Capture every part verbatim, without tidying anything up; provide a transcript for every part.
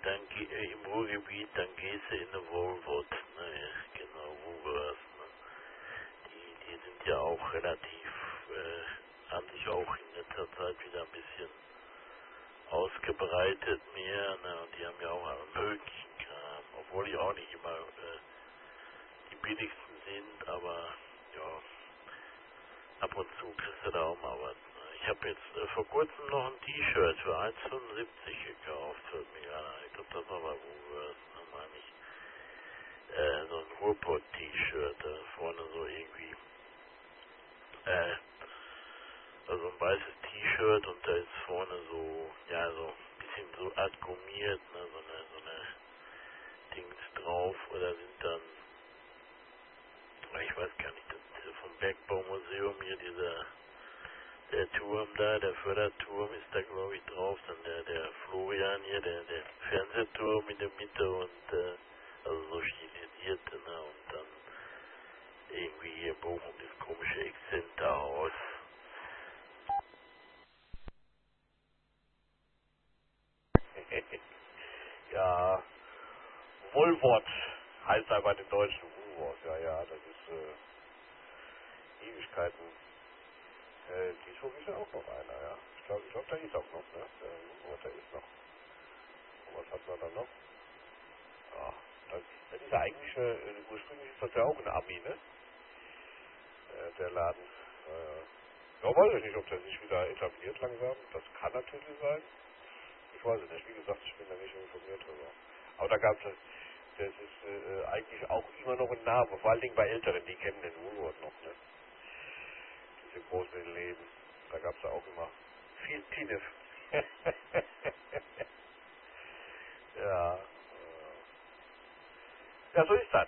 dann geh, äh, im Ruhrgebiet, dann gehst du in eine Woolworth, ne, genau, Woolworth, ne. Die, die sind ja auch relativ, äh, haben sich auch in letzter Zeit wieder ein bisschen ausgebreitet mehr, ne, und die haben ja auch einen möglichen Kram, obwohl die auch nicht immer äh, die billigsten sind, aber ja, ab und zu kriegst du da auch mal was. Ne. Ich habe jetzt äh, vor kurzem noch ein T-Shirt für eins Komma fünfundsiebzig gekauft, fällt mir gerade ein. Ich glaube, das war bei Woolworth, ne, meine ich. Äh, so ein Ruhrpott-T-Shirt, da vorne so irgendwie, äh, also ein weißes T-Shirt und da ist vorne so, ja, so ein bisschen so art gummiert, ne, so eine, so eine Dings drauf, oder sind dann, ich weiß gar nicht, das ist vom Bergbaumuseum hier, dieser, der Turm da, der Förderturm ist da glaube ich drauf, dann der, der Florian hier, der, der Fernsehturm in der Mitte und, äh, also so stilisierte, ne, und dann irgendwie hier Bochum das komische Exzenterhaus. Ja, Woolworth heißt aber den deutschen Woolworth, ja, ja, das ist äh, Ewigkeiten. Äh, Duisburg ist ja auch noch einer, ja. Ich glaube, ich glaub, da ist auch noch, ne? Der Woolworth, der ist noch. Und was hat man da noch? Ja, das, das ist ja eigentlich, äh, ursprünglich ist das ja auch ein Ami, ne? Äh, der Laden. Äh, ja, weiß ich nicht, ob der sich wieder etabliert langsam. Das kann natürlich sein. Ich weiß es nicht. Wie gesagt, ich bin da nicht informiert drüber. Aber da gab es, das ist äh, eigentlich auch immer noch ein Name. Vor allen Dingen bei Älteren, die kennen den Woolworth noch, ne? Diese großen Läden. Da gab es ja auch immer viel Tinef. Ja. äh, Ja, so ist das.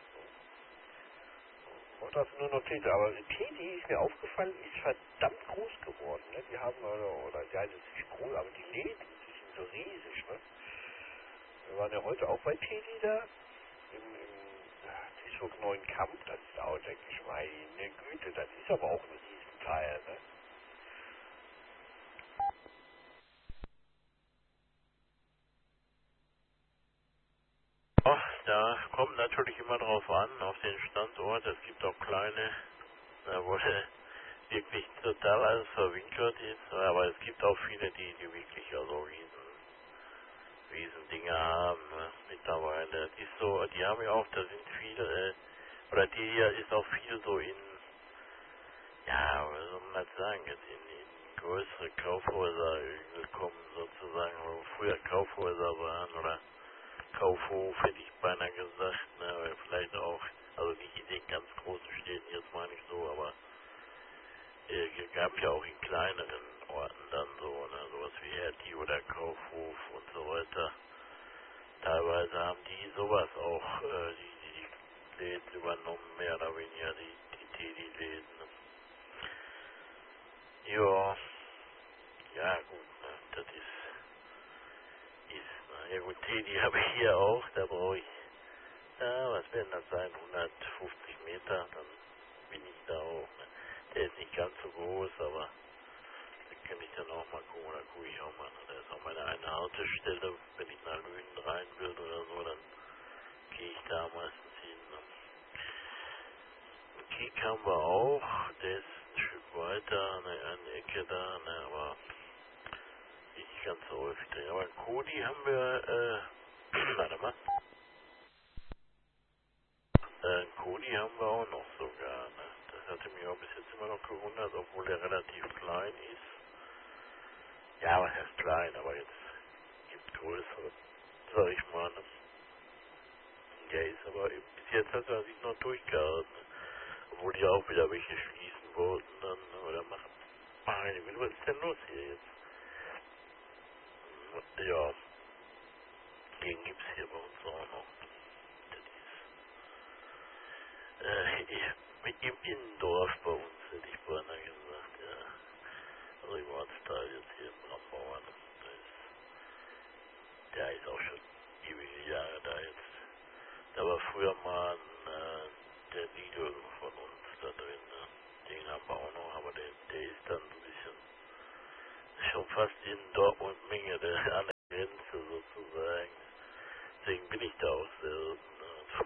Und das nur noch Tete. Aber Teddy ist mir aufgefallen, ist verdammt groß geworden. Ne? Die haben, oder, oder ja, das ist nicht groß, aber die Läden, die sind so riesig. Ne? Wir waren ja heute auch bei Teddy da. Im, im ja, Duisburg Neuen Kamp. Das ist auch, denke ich, meine Güte. Das ist aber auch ein Riesenteil. Ne? Ach, da kommt natürlich immer drauf an, auf den Standort. Es gibt auch kleine, da wo wirklich total alles verwinkelt ist, aber es gibt auch viele, die, die wirklich also riesen, riesen Dinge haben äh, mittlerweile. Die ist so, die haben ja auch, da sind viele, äh, oder die hier ist auch viel so in, ja, was soll man das sagen, jetzt in, in größere Kaufhäuser gekommen sozusagen, wo früher Kaufhäuser waren oder Kaufhof hätte ich beinahe gesagt, ne, oder vielleicht auch, also nicht in den ganz großen Städten, jetzt meine ich so, aber äh, gab ja auch in kleineren Orten dann so, ne, sowas wie Hertie oder Kaufhof und so weiter. Teilweise haben die sowas auch, äh, die, die, die Läden übernommen, mehr oder weniger, die, die Teddy-Läden. Ja, ja gut, ne, das ist, ist, ne, ja gut, Teddy habe ich hier auch, da brauche ich, ja, was werden das sein, hundertfünfzig Meter, dann bin ich da auch, ne. Der ist nicht ganz so groß, aber da kann ich dann auch mal gucken, oder gucke ich auch mal, ne. Da ist auch meine eine Haltestelle, wenn ich nach Lünen rein will oder so, dann gehe ich da meistens hin, ne. Einen Kick haben wir auch, der ist ein Stück weiter, ne, eine Ecke da, ne, aber nicht ganz so häufig drin. Aber einen Kodi haben wir, äh, warte mal, äh, einen Kodi haben wir auch noch sogar, ne. Das hatte mich auch bis jetzt immer noch gewundert, obwohl der relativ klein ist. Ja, was heißt klein, aber jetzt gibt größere, sag ich mal, ne. Der ist aber, bis jetzt hat er sich noch durchgehalten, ne. Obwohl die auch wieder welche schließen wollten dann, ne, oder machen. Meine Güte, was ist denn los hier jetzt? Ja, den gibt's hier bei uns auch noch. Das ist, äh, ja, mit im Innendorf bei uns, hätte ich beinahe gesagt, ja. Also im Ortsteil jetzt hier im Brambauer, ne. Da ist, der ist auch schon ewige Jahre da jetzt. Da war früher mal ein, äh, der Lidl von uns da drin, ne. Den haben wir auch noch, aber der, der ist dann so ein bisschen, schon fast in Dortmund-Menge, der an der Grenze sozusagen.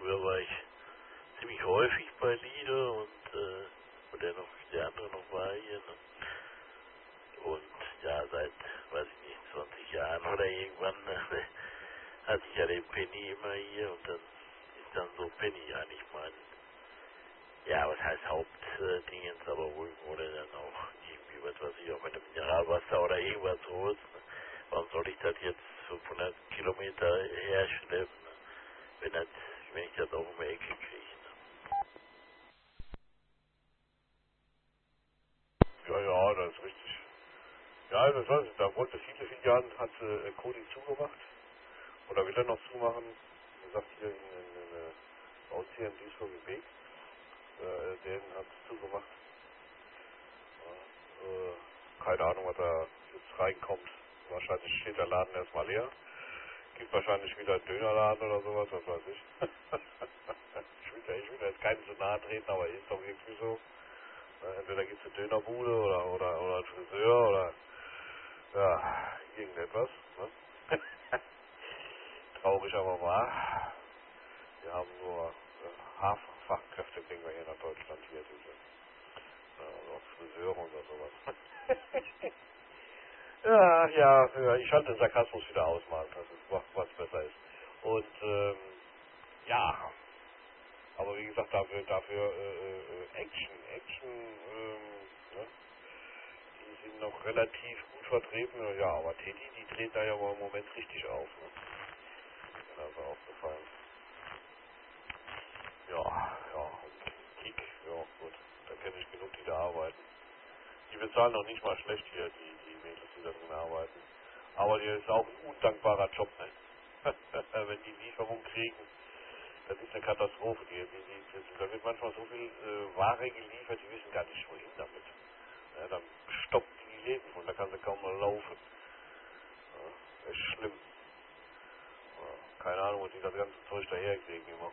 früher war ich ziemlich häufig bei Lido und äh, wo der noch, der andere noch war hier. Ne? Und ja, seit, weiß ich nicht, zwanzig Jahren oder irgendwann ne, hatte ich ja den Penny immer hier und dann ist dann so Penny eigentlich mein, ja, was heißt Hauptdingens, aber ruhig wurde dann auch irgendwie was, was ich auch mit dem Mineralwasser oder irgendwas holst. Ne? Warum soll ich das jetzt fünfhundert Kilometer herschleppen, ne? wenn, das, wenn ich das auch um die Ecke kriege? Ne? Ja, ja, das ist richtig. Ja, das weiß ich. Da wollte viele Filialen, hat äh, Kodi zugemacht. Oder will er noch zumachen. Er sagt hier in, in, in äh, bei uns hier in Duisburg im Weg. Äh, den hat es zugemacht. Ja, äh, keine Ahnung, was da jetzt reinkommt. Wahrscheinlich steht der Laden erstmal leer. Gibt wahrscheinlich wieder einen Dönerladen oder sowas, was weiß ich. ich, will da, ich will da jetzt keinen zu nahe treten, aber ist doch irgendwie so. Äh, entweder gibt es eine Dönerbude oder, oder, oder einen Friseur oder ja, irgendetwas. Ne? Traurig aber wahr. Wir haben nur äh, Haferfachkräfte, kriegen wir hier nach Deutschland hier, diese äh, auch Friseure oder sowas. ja, ja, ja, ich schalte den Sarkasmus wieder aus, Mann, das ist was, was besser ist. Und ähm, ja, aber wie gesagt, dafür, dafür äh, äh, Action, Action, ähm, ne? Die sind noch relativ gut vertreten, ja, aber Teddy, die dreht da ja aber im Moment richtig auf, ne? Mir ist also aufgefallen. Ja, ja, und Kick, ja gut, da kenne ich genug, die da arbeiten. Die bezahlen noch nicht mal schlecht hier, die, die Mädels, die da drin arbeiten. Aber das ist auch ein undankbarer Job, ne? Wenn die Lieferung kriegen, das ist eine Katastrophe. Die, die, die, das, da wird manchmal so viel äh, Ware geliefert, die wissen gar nicht wohin damit. Ja, dann stoppt die die Läden voll, da kann sie kaum noch laufen. Ja, das ist schlimm. Ja, keine Ahnung, wo die das ganze Zeug daherkriegen immer.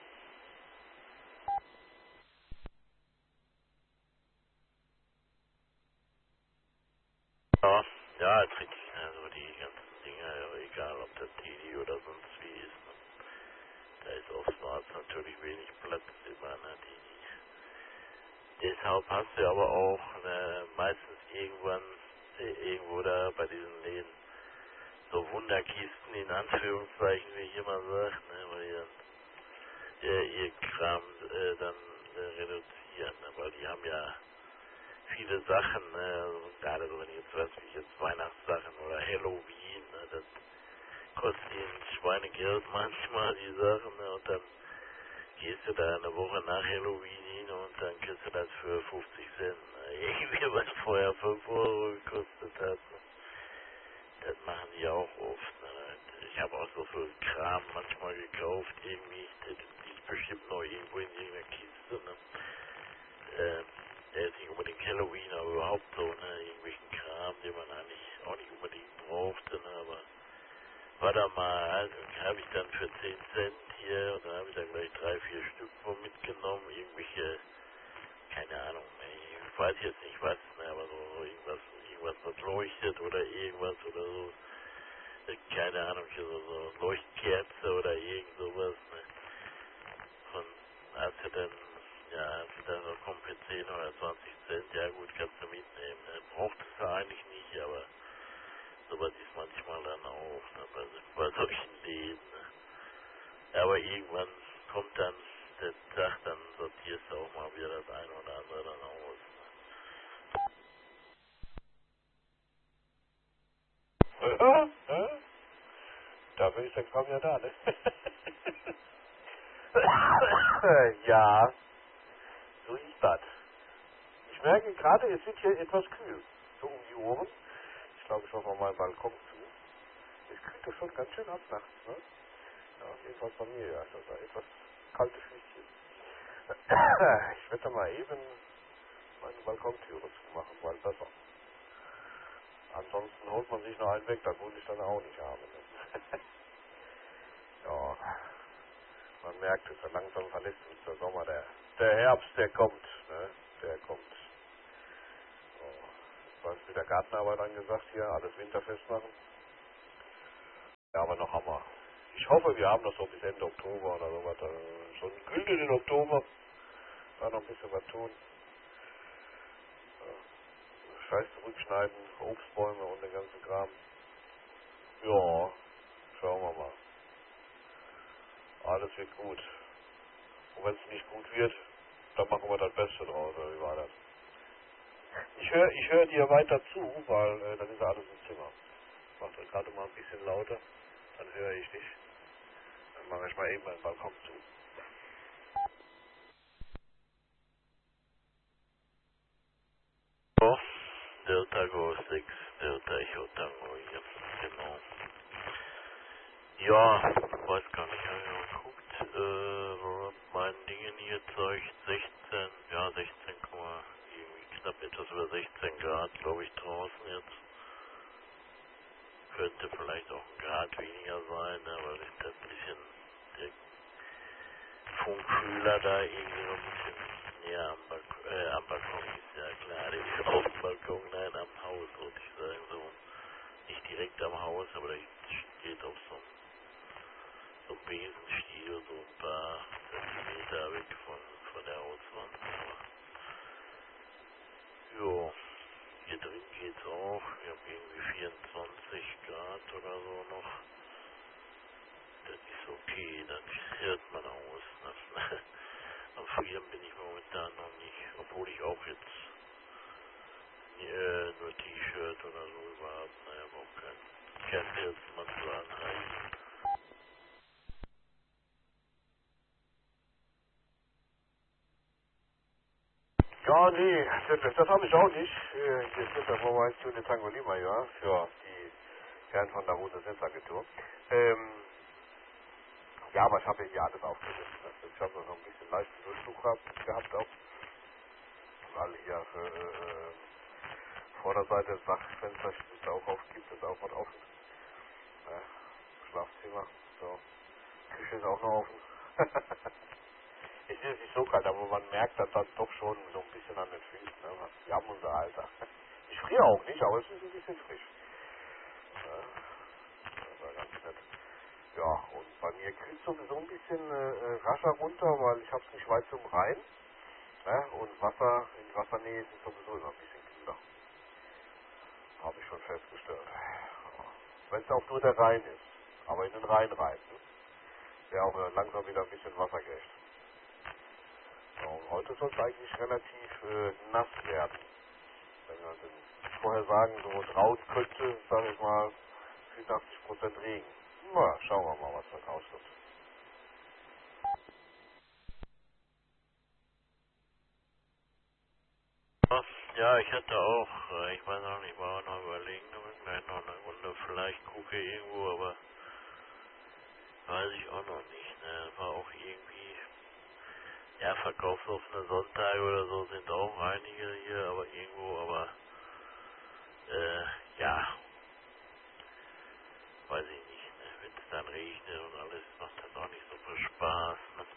Ja, ja, ist richtig, ne? So die ganzen Dinge, ja, egal ob das Teddy oder sonst wie ist. Ne? Da ist oftmals natürlich wenig Platz immer, ne? Die, deshalb hast du aber auch ne, meistens irgendwann äh, irgendwo da bei diesen Läden so Wunderkisten in Anführungszeichen, wie ich immer sage, ne? Weil die dann äh, ihr Kram äh, dann äh, reduzieren, ne? Weil die haben ja viele Sachen, ne? Also gerade so wenn ich jetzt weiß, wie jetzt Weihnachtssachen oder Halloween, ne? Das kostet ihnen Schweinegeld manchmal die Sachen, ne? Und dann gehst du da eine Woche nach Halloween hin und dann kriegst du das für fünfzig Cent. Ne? Irgendwie was vorher fünf Euro gekostet hat. Ne? Das machen die auch oft. Ne? Ich habe auch so viel Kram manchmal gekauft, irgendwie, das liegt bestimmt noch irgendwo in irgendeiner Kiste. Ne? Äh, der ist nicht unbedingt Halloween, aber überhaupt so, ne? Irgendwelchen Kram, den man eigentlich auch nicht unbedingt brauchte, ne? Aber war da mal, also habe ich dann für zehn Cent hier und dann habe ich dann gleich drei, vier Stück von mitgenommen, irgendwelche, keine Ahnung, ne, ich weiß jetzt nicht was, ne, aber so, so irgendwas, irgendwas was leuchtet oder irgendwas oder so, äh, keine Ahnung, hier so, so Leuchtkerze oder irgend sowas, ne, von, als du dann, ja, als du dann so kommt für zehn oder zwanzig Cent, ja gut, kannst du mitnehmen, ne, brauchtest du eigentlich nicht, aber sowas ist manchmal dann auch, ne, bei, bei solchen Läden, ne. Aber irgendwann kommt dann der Tag, dann sortierst du auch mal wieder das eine oder andere dann aus. Ja, ja, dafür ist der Kram ja da, ne? ja, so ist das. Ich merke gerade, es wird hier etwas kühl. So um die Ohren. Ich glaube, ich mache mal meinen Balkon zu. Es kühlt doch schon ganz schön ab nachts, ne? Ja, jedenfalls bei mir, ja. Das war etwas kalte Füßchen. Ich werde mal eben meine Balkontüre zumachen, weil besser. Ansonsten holt man sich noch einen weg, das muss ich dann auch nicht haben. Ne? ja, man merkt es, so langsam verlässt uns der Sommer. Der, der Herbst, der kommt, ne? Der kommt. So. Was ist mit der Gartenarbeit angesagt hier? Alles winterfest machen? Ja, aber noch haben wir. Ich hoffe, wir haben das so bis Ende Oktober oder sowas. Äh, so einen güldenen Oktober. Da noch ein bisschen was tun. Ja. Scheiß zurückschneiden, Obstbäume und den ganzen Kram. Ja, schauen wir mal. Alles wird gut. Und wenn es nicht gut wird, dann machen wir das Beste draus, oder wie war das? Ich höre ich hör dir weiter zu, weil äh, dann ist ja alles im Zimmer. Mach das gerade mal ein bisschen lauter, dann höre ich dich. Dann mache ich mal eben meinen Balkon zu. So, Delta Go sechs, Delta Echo Tango hier, genau. Ja, weiß gar nicht, habe ich mal geguckt, äh, mein Dingen hier zeigt sechzehn, ja sechzehn, irgendwie knapp etwas über sechzehn Grad, glaube ich, draußen jetzt. Könnte vielleicht auch ein Grad weniger sein, ne, weil ich da ein bisschen der Funkkühler da irgendwie so ein bisschen näher am Balkon, äh, am Balkon ist ja klar, der ist auf dem Balkon, nein, am Haus, wollte ich sagen, so. Nicht direkt am Haus, aber da steht auf so einem so ein Besenstiel, so ein paar Zentimeter weg von, von der Hauswand. Jo, hier drin geht's auch. Wir haben irgendwie vierundzwanzig Grad oder so noch. Das ist okay, das hört man aus. Ne? Am Frieren bin ich momentan noch nicht, obwohl ich auch jetzt äh, nur T-Shirt oder so überhaupt, naja, aber auch kein, kein Pelzmantel anhalten. Ja, nee, das, das habe ich auch nicht. Äh, Jetzt ist der Formation der Tango Lima, ja, für die Herren von der Bundesnetzagentur. Ähm, ja, aber ich habe irgendwie alles aufgesetzt. Ne? Ich habe noch ein bisschen leichten Durchflug gehabt, gehabt auch, weil hier äh, äh, Vorderseite des Dachfensters ist auch auf, gibt es auch was offen. Ne? Schlafzimmer, so. Küche ist auch noch offen. Es ist nicht so kalt, aber man merkt das dann doch schon so ein bisschen an den Füßen. Ne? Wir haben unser Alter. Ich friere auch nicht, aber es ist ein bisschen frisch. Ja, das war ganz nett. Ja, und bei mir kühlt sowieso ein bisschen äh, rascher runter, weil ich habe es nicht weit zum Rhein. Ne? Und Wasser, in Wassernähe ist es sowieso immer ein bisschen kühler. Habe ich schon festgestellt. Wenn es auch nur der Rhein ist. Aber in den Rhein rein. Ne? Der auch äh, langsam wieder ein bisschen Wasser kriegt. So, und heute soll es eigentlich relativ äh, nass werden. Wenn wir den Vorhersagen so draus könnte, sage ich mal, vierundachtzig Prozent Regen. Na, schauen wir mal, was da rauskommt. Ja, ich hatte auch, äh, ich weiß auch nicht, war auch noch überlegen, ob ich gleich noch eine Runde vielleicht gucke irgendwo, aber weiß ich auch noch nicht. Ne? War auch irgendwie, ja, verkaufsoffene Sonntage oder so sind auch einige hier, aber irgendwo, aber äh, ja, weiß ich nicht. Ne? Wenn es dann regnet und alles, macht das auch nicht so viel Spaß. Ne?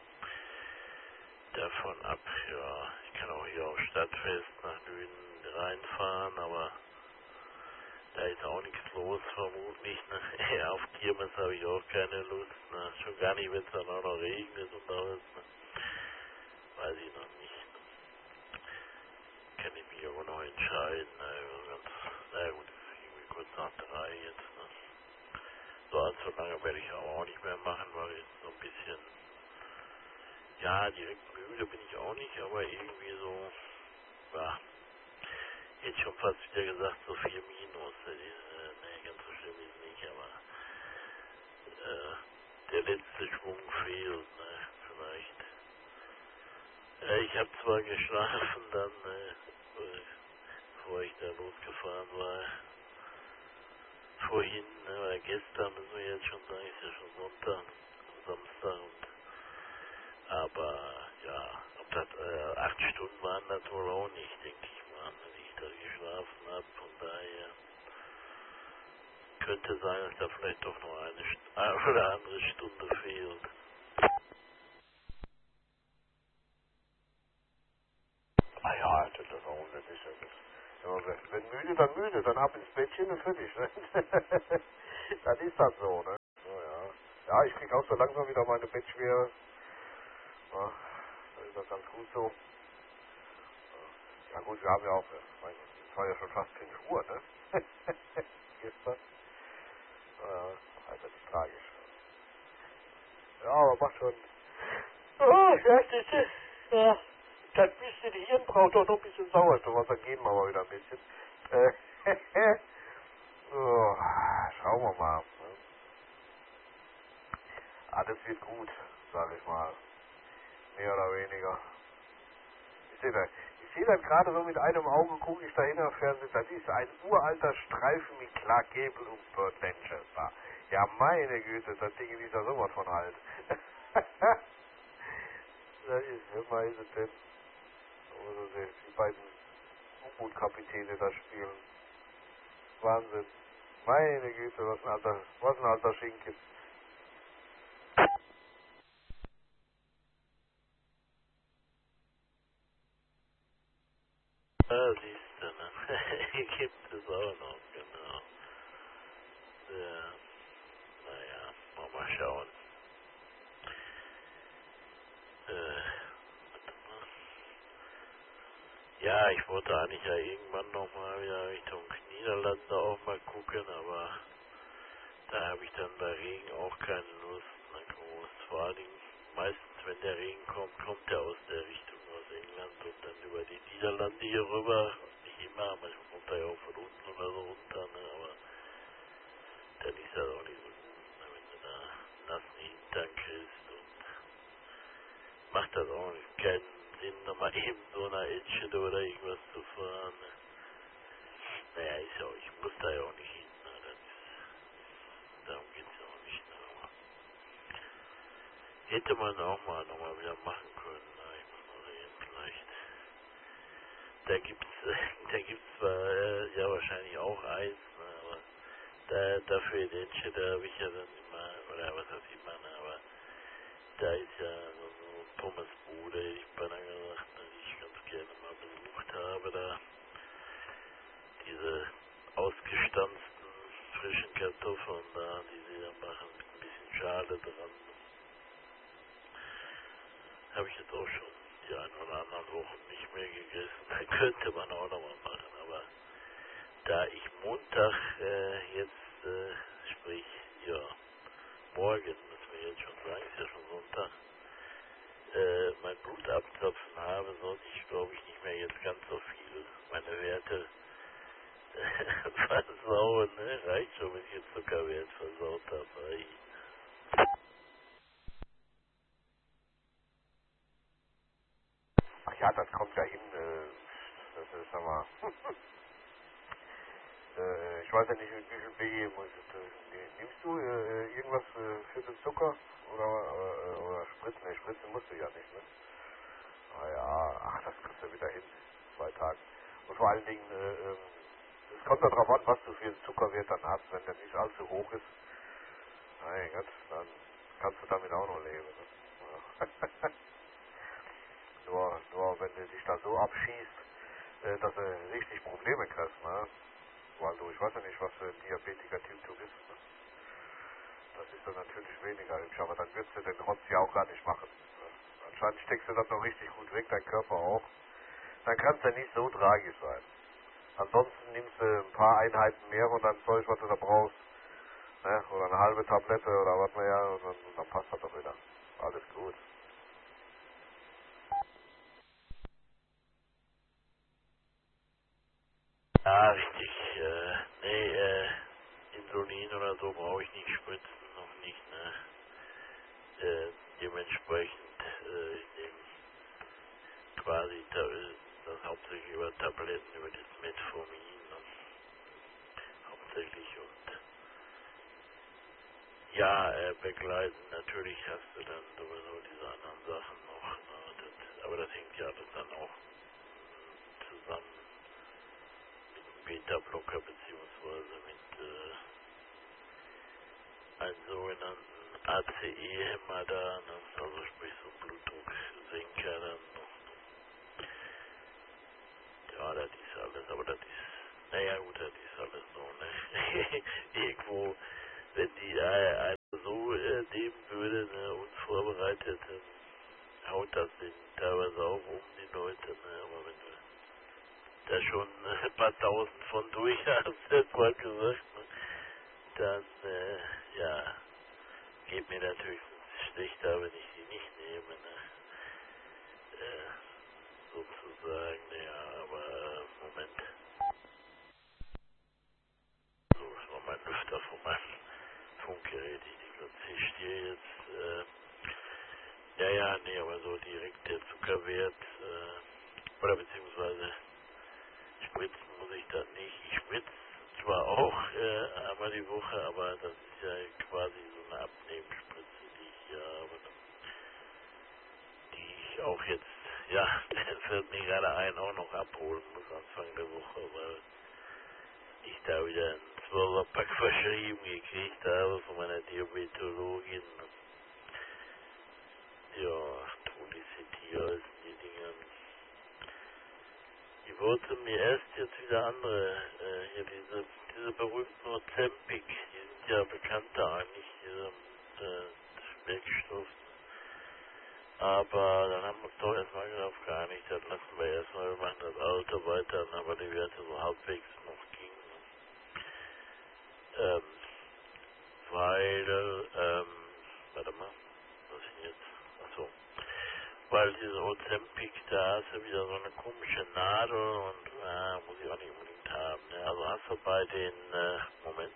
Davon ab, ja, ich kann auch hier auf Stadtfest nach Lünen reinfahren, aber da ist auch nichts los, vermutlich. Ne? Ja, auf Kirmes habe ich auch keine Lust. Ne? Schon gar nicht, wenn es dann auch noch regnet und alles. Ne? Weiß ich noch nicht. Ne? Kann ich mich aber noch entscheiden. Ne? Also ganz, na gut, ist irgendwie kurz nach drei jetzt. Ne? So allzu lange werde ich aber auch nicht mehr machen, weil jetzt so ein bisschen, ja, direkt müde bin ich auch nicht, aber irgendwie so, ja, jetzt schon fast wieder gesagt, so vier Minus. Das ist, äh, ne, ganz so schlimm ist nicht, aber äh, der letzte Schwung fehlt, ne, vielleicht. Ja, ich habe zwar geschlafen dann, äh, bevor ich da losgefahren war, vorhin, ne, oder gestern, müssen wir jetzt schon sagen, ist ja schon Sonntag, Samstag, und, aber ja, ob das, äh, acht Stunden waren das wohl auch nicht, denke ich mal, wenn ich da geschlafen habe, von daher könnte sein, dass da vielleicht doch noch eine St äh, oder andere Stunde fehlt. Ah ja, das ist auch unnötig. Ja, wenn, wenn müde, dann müde, dann ab ins Bettchen und fertig. Ne? Dann ist das so, ne? So, ja. Ja, ich krieg auch so langsam wieder meine Bettschwere Ja, dann ist das ganz gut so. Ja gut, wir haben ja auch, ich meine, es war ja schon fast fünf Uhr, ne? Gestern. Äh, halt, das ist tragisch. Ja, aber macht schon. Oh, ja, das ist, ja. Das bisschen Hirn braucht doch noch ein bisschen Sauerstoff, was dann geben wir mal wieder ein bisschen. Äh, oh, schauen wir mal. Ne? Alles wird gut, sag ich mal. Mehr oder weniger. Ich sehe das, ich sehe das gerade so mit einem Auge, gucke ich da hin am Fernsehen. Das ist ein uralter Streifen mit Clark Gable und Burt Lancaster. Ja, meine Güte, das Ding ist ja sowas von alt. Das ist, hör mal, ist es denn? Oder so, die beiden U-Boot-Kapitäne da spielen. Wahnsinn. Meine Güte, was ein alter, was ein alter Schinken. Ja, siehst du, ne? Gibt es auch noch, genau. Ja, naja, mal, mal schauen. Äh, ja, ich wollte eigentlich ja irgendwann nochmal wieder Richtung Niederlande auch mal gucken, aber da habe ich dann bei Regen auch keine Lust. Na groß. Vor allen Dingen, meistens wenn der Regen kommt, kommt der aus der Richtung aus England und dann über die Niederlande hier rüber. Nicht immer, manchmal kommt er ja auch von unten oder so runter, ne? Aber dann ist das auch nicht so gut, ne? Wenn du da einen nassen Hintern kriegst und macht das auch nicht keinen Sinn, nochmal eben so nach Elstedt oder irgendwas zu fahren. Ne? Naja, ist ja auch, ich muss da ja auch nicht hin, ne? Das ist, darum geht's ja auch nicht, ne? Aber hätte man auch mal nochmal wieder machen können, ne? Ich muss mal sehen, vielleicht. Da gibt's, da gibt's zwar äh, ja wahrscheinlich auch Eis, ne? Aber da, dafür in Elstedt, da habe ich ja dann immer, oder was heißt immer, ne? Aber da ist ja so, so Pommesbude, hätte ich beinahe gesagt, ne, die ich ganz gerne mal besucht habe, da diese ausgestanzten frischen Kartoffeln da, die sie da machen mit ein bisschen Schale dran, habe ich jetzt auch schon die ein oder anderen Wochen nicht mehr gegessen. Da könnte man auch nochmal machen, aber da ich Montag äh, jetzt, äh, sprich, ja, morgen, müssen wir jetzt schon sagen, ist ja schon Sonntag, äh, mein Blut abzapfen habe, sollte ich glaube ich nicht mehr jetzt ganz so viel meine Werte äh, versauen, ne? Reicht schon, wenn ich jetzt Zuckerwert versaut habe. Ei. Ach ja, das kommt ja hin, äh, das ist aber, äh, ich weiß ja nicht, wie viel B muss ich, äh, nimmst du äh, irgendwas äh, für den Zucker? Oder, äh, oder Spritzen? Ne, Spritzen musst du ja nicht, ne? Ah ja, ach, das kriegst du wieder hin, zwei Tage. Und vor allen Dingen, äh, ähm, es kommt ja darauf an, was du für einen Zuckerwert dann hast. Wenn der nicht allzu hoch ist, mein Gott, dann kannst du damit auch noch leben. Ne? Ja. nur, nur wenn du dich da so abschießt, äh, dass du richtig Probleme kriegst, ne? Weil du, ich weiß ja nicht, was für ein Diabetiker Typ du bist. Ne? Das ist dann natürlich weniger hübsch, aber dann würdest du den Rotz ja auch gar nicht machen. Ne? Anscheinend steckst du das noch richtig gut weg, dein Körper auch. Dann kann es ja nicht so tragisch sein. Ansonsten nimmst du ein paar Einheiten mehr von deinem Zeug, was du da brauchst. Ne? Oder eine halbe Tablette oder was man ja, und dann, und dann passt das doch wieder. Alles gut. Ja, richtig, äh, nee, äh, Insulin oder so brauche ich nicht spritzen, noch nicht, ne? Äh, dementsprechend, äh, ich nehme quasi ta- das hauptsächlich über Tabletten, über das Metformin, ne? Hauptsächlich und ja, äh, begleiten, natürlich hast du dann sowieso diese anderen Sachen noch, ne? Das, aber das hängt ja alles dann auch mh, zusammen mit dem Beta-Blocker beziehungsweise mit äh, einem sogenannten A C E-Hämmer da, ne? Also sprich so Blutdrucksenker dann noch. Ja, das ist alles, aber das ist, naja gut, das ist alles so, ne? Irgendwo, wenn die äh, einer so äh, nehmen würde, ne, unvorbereitet, dann haut von durch hast, hat man gesagt, ne? Dann, äh, ja, geht mir natürlich schlechter, wenn ich sie nicht nehme, ne? Äh, sozusagen, ja, aber äh, Moment. So, das war mein Lüfter von meinem Funkgerät. Ich denke, ich stehe jetzt, äh, ja, ja, nee, aber so direkt der Zuckerwert, äh, oder beziehungsweise spritzen muss ich das nicht. Ich spritze zwar auch äh, einmal die Woche, aber das ist ja quasi so eine Abnehmspritze, die ich hier habe, die ich auch jetzt, ja, fällt mir gerade ein, auch noch abholen muss Anfang der Woche, weil ich da wieder einen zwölfer-Pack verschrieben gekriegt habe von meiner Diabetologin. Ja, Trulicity heißen die Dinger. Die wollte mir erst jetzt wieder andere, äh, hier diese, diese berühmten Ozempic, die sind ja bekannter eigentlich, diese äh, Wirkstoff. Aber dann haben wir uns doch erstmal darauf geeinigt, das lassen wir erstmal, wir machen das Alte weiter, aber die Werte so halbwegs noch gingen. Ähm, weil, ähm, warte mal, was ist denn jetzt? Achso. Weil diese Ozempic, da hast du wieder so eine komische Nadel und, ah, muss ich auch nicht unbedingt haben, ne? Also hast du bei den, äh, Moment,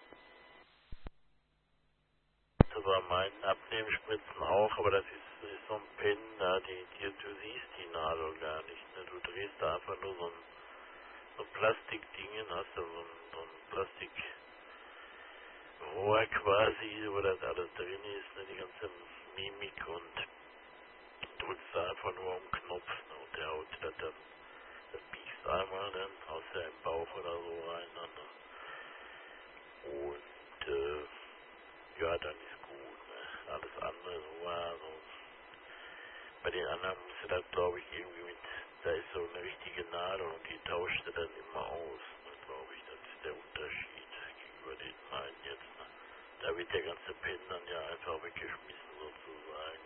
hast du bei meinen Abnehmspritzen auch, aber das ist, ist so ein Pin, da, die, die, du siehst die Nadel gar nicht, ne? Du drehst da einfach nur so ein, so ein Plastikding, hast du so ein, so ein Plastikrohr quasi, wo das alles drin ist, ne? Die ganze Mimik und drückst da einfach nur am Knopf, ne? Und der haut das dann, das biegst einmal dann aus deinem Bauch oder so rein, ne? Und, äh, ja, dann ist gut, ne? Alles andere so war so. Bei den anderen musst du das, glaube ich, irgendwie mit, da ist so eine richtige Nadel und die tauscht du dann immer aus, ne, glaube ich. Das ist der Unterschied gegenüber den meinen jetzt, ne? Da wird der ganze Pin dann ja einfach weggeschmissen sozusagen.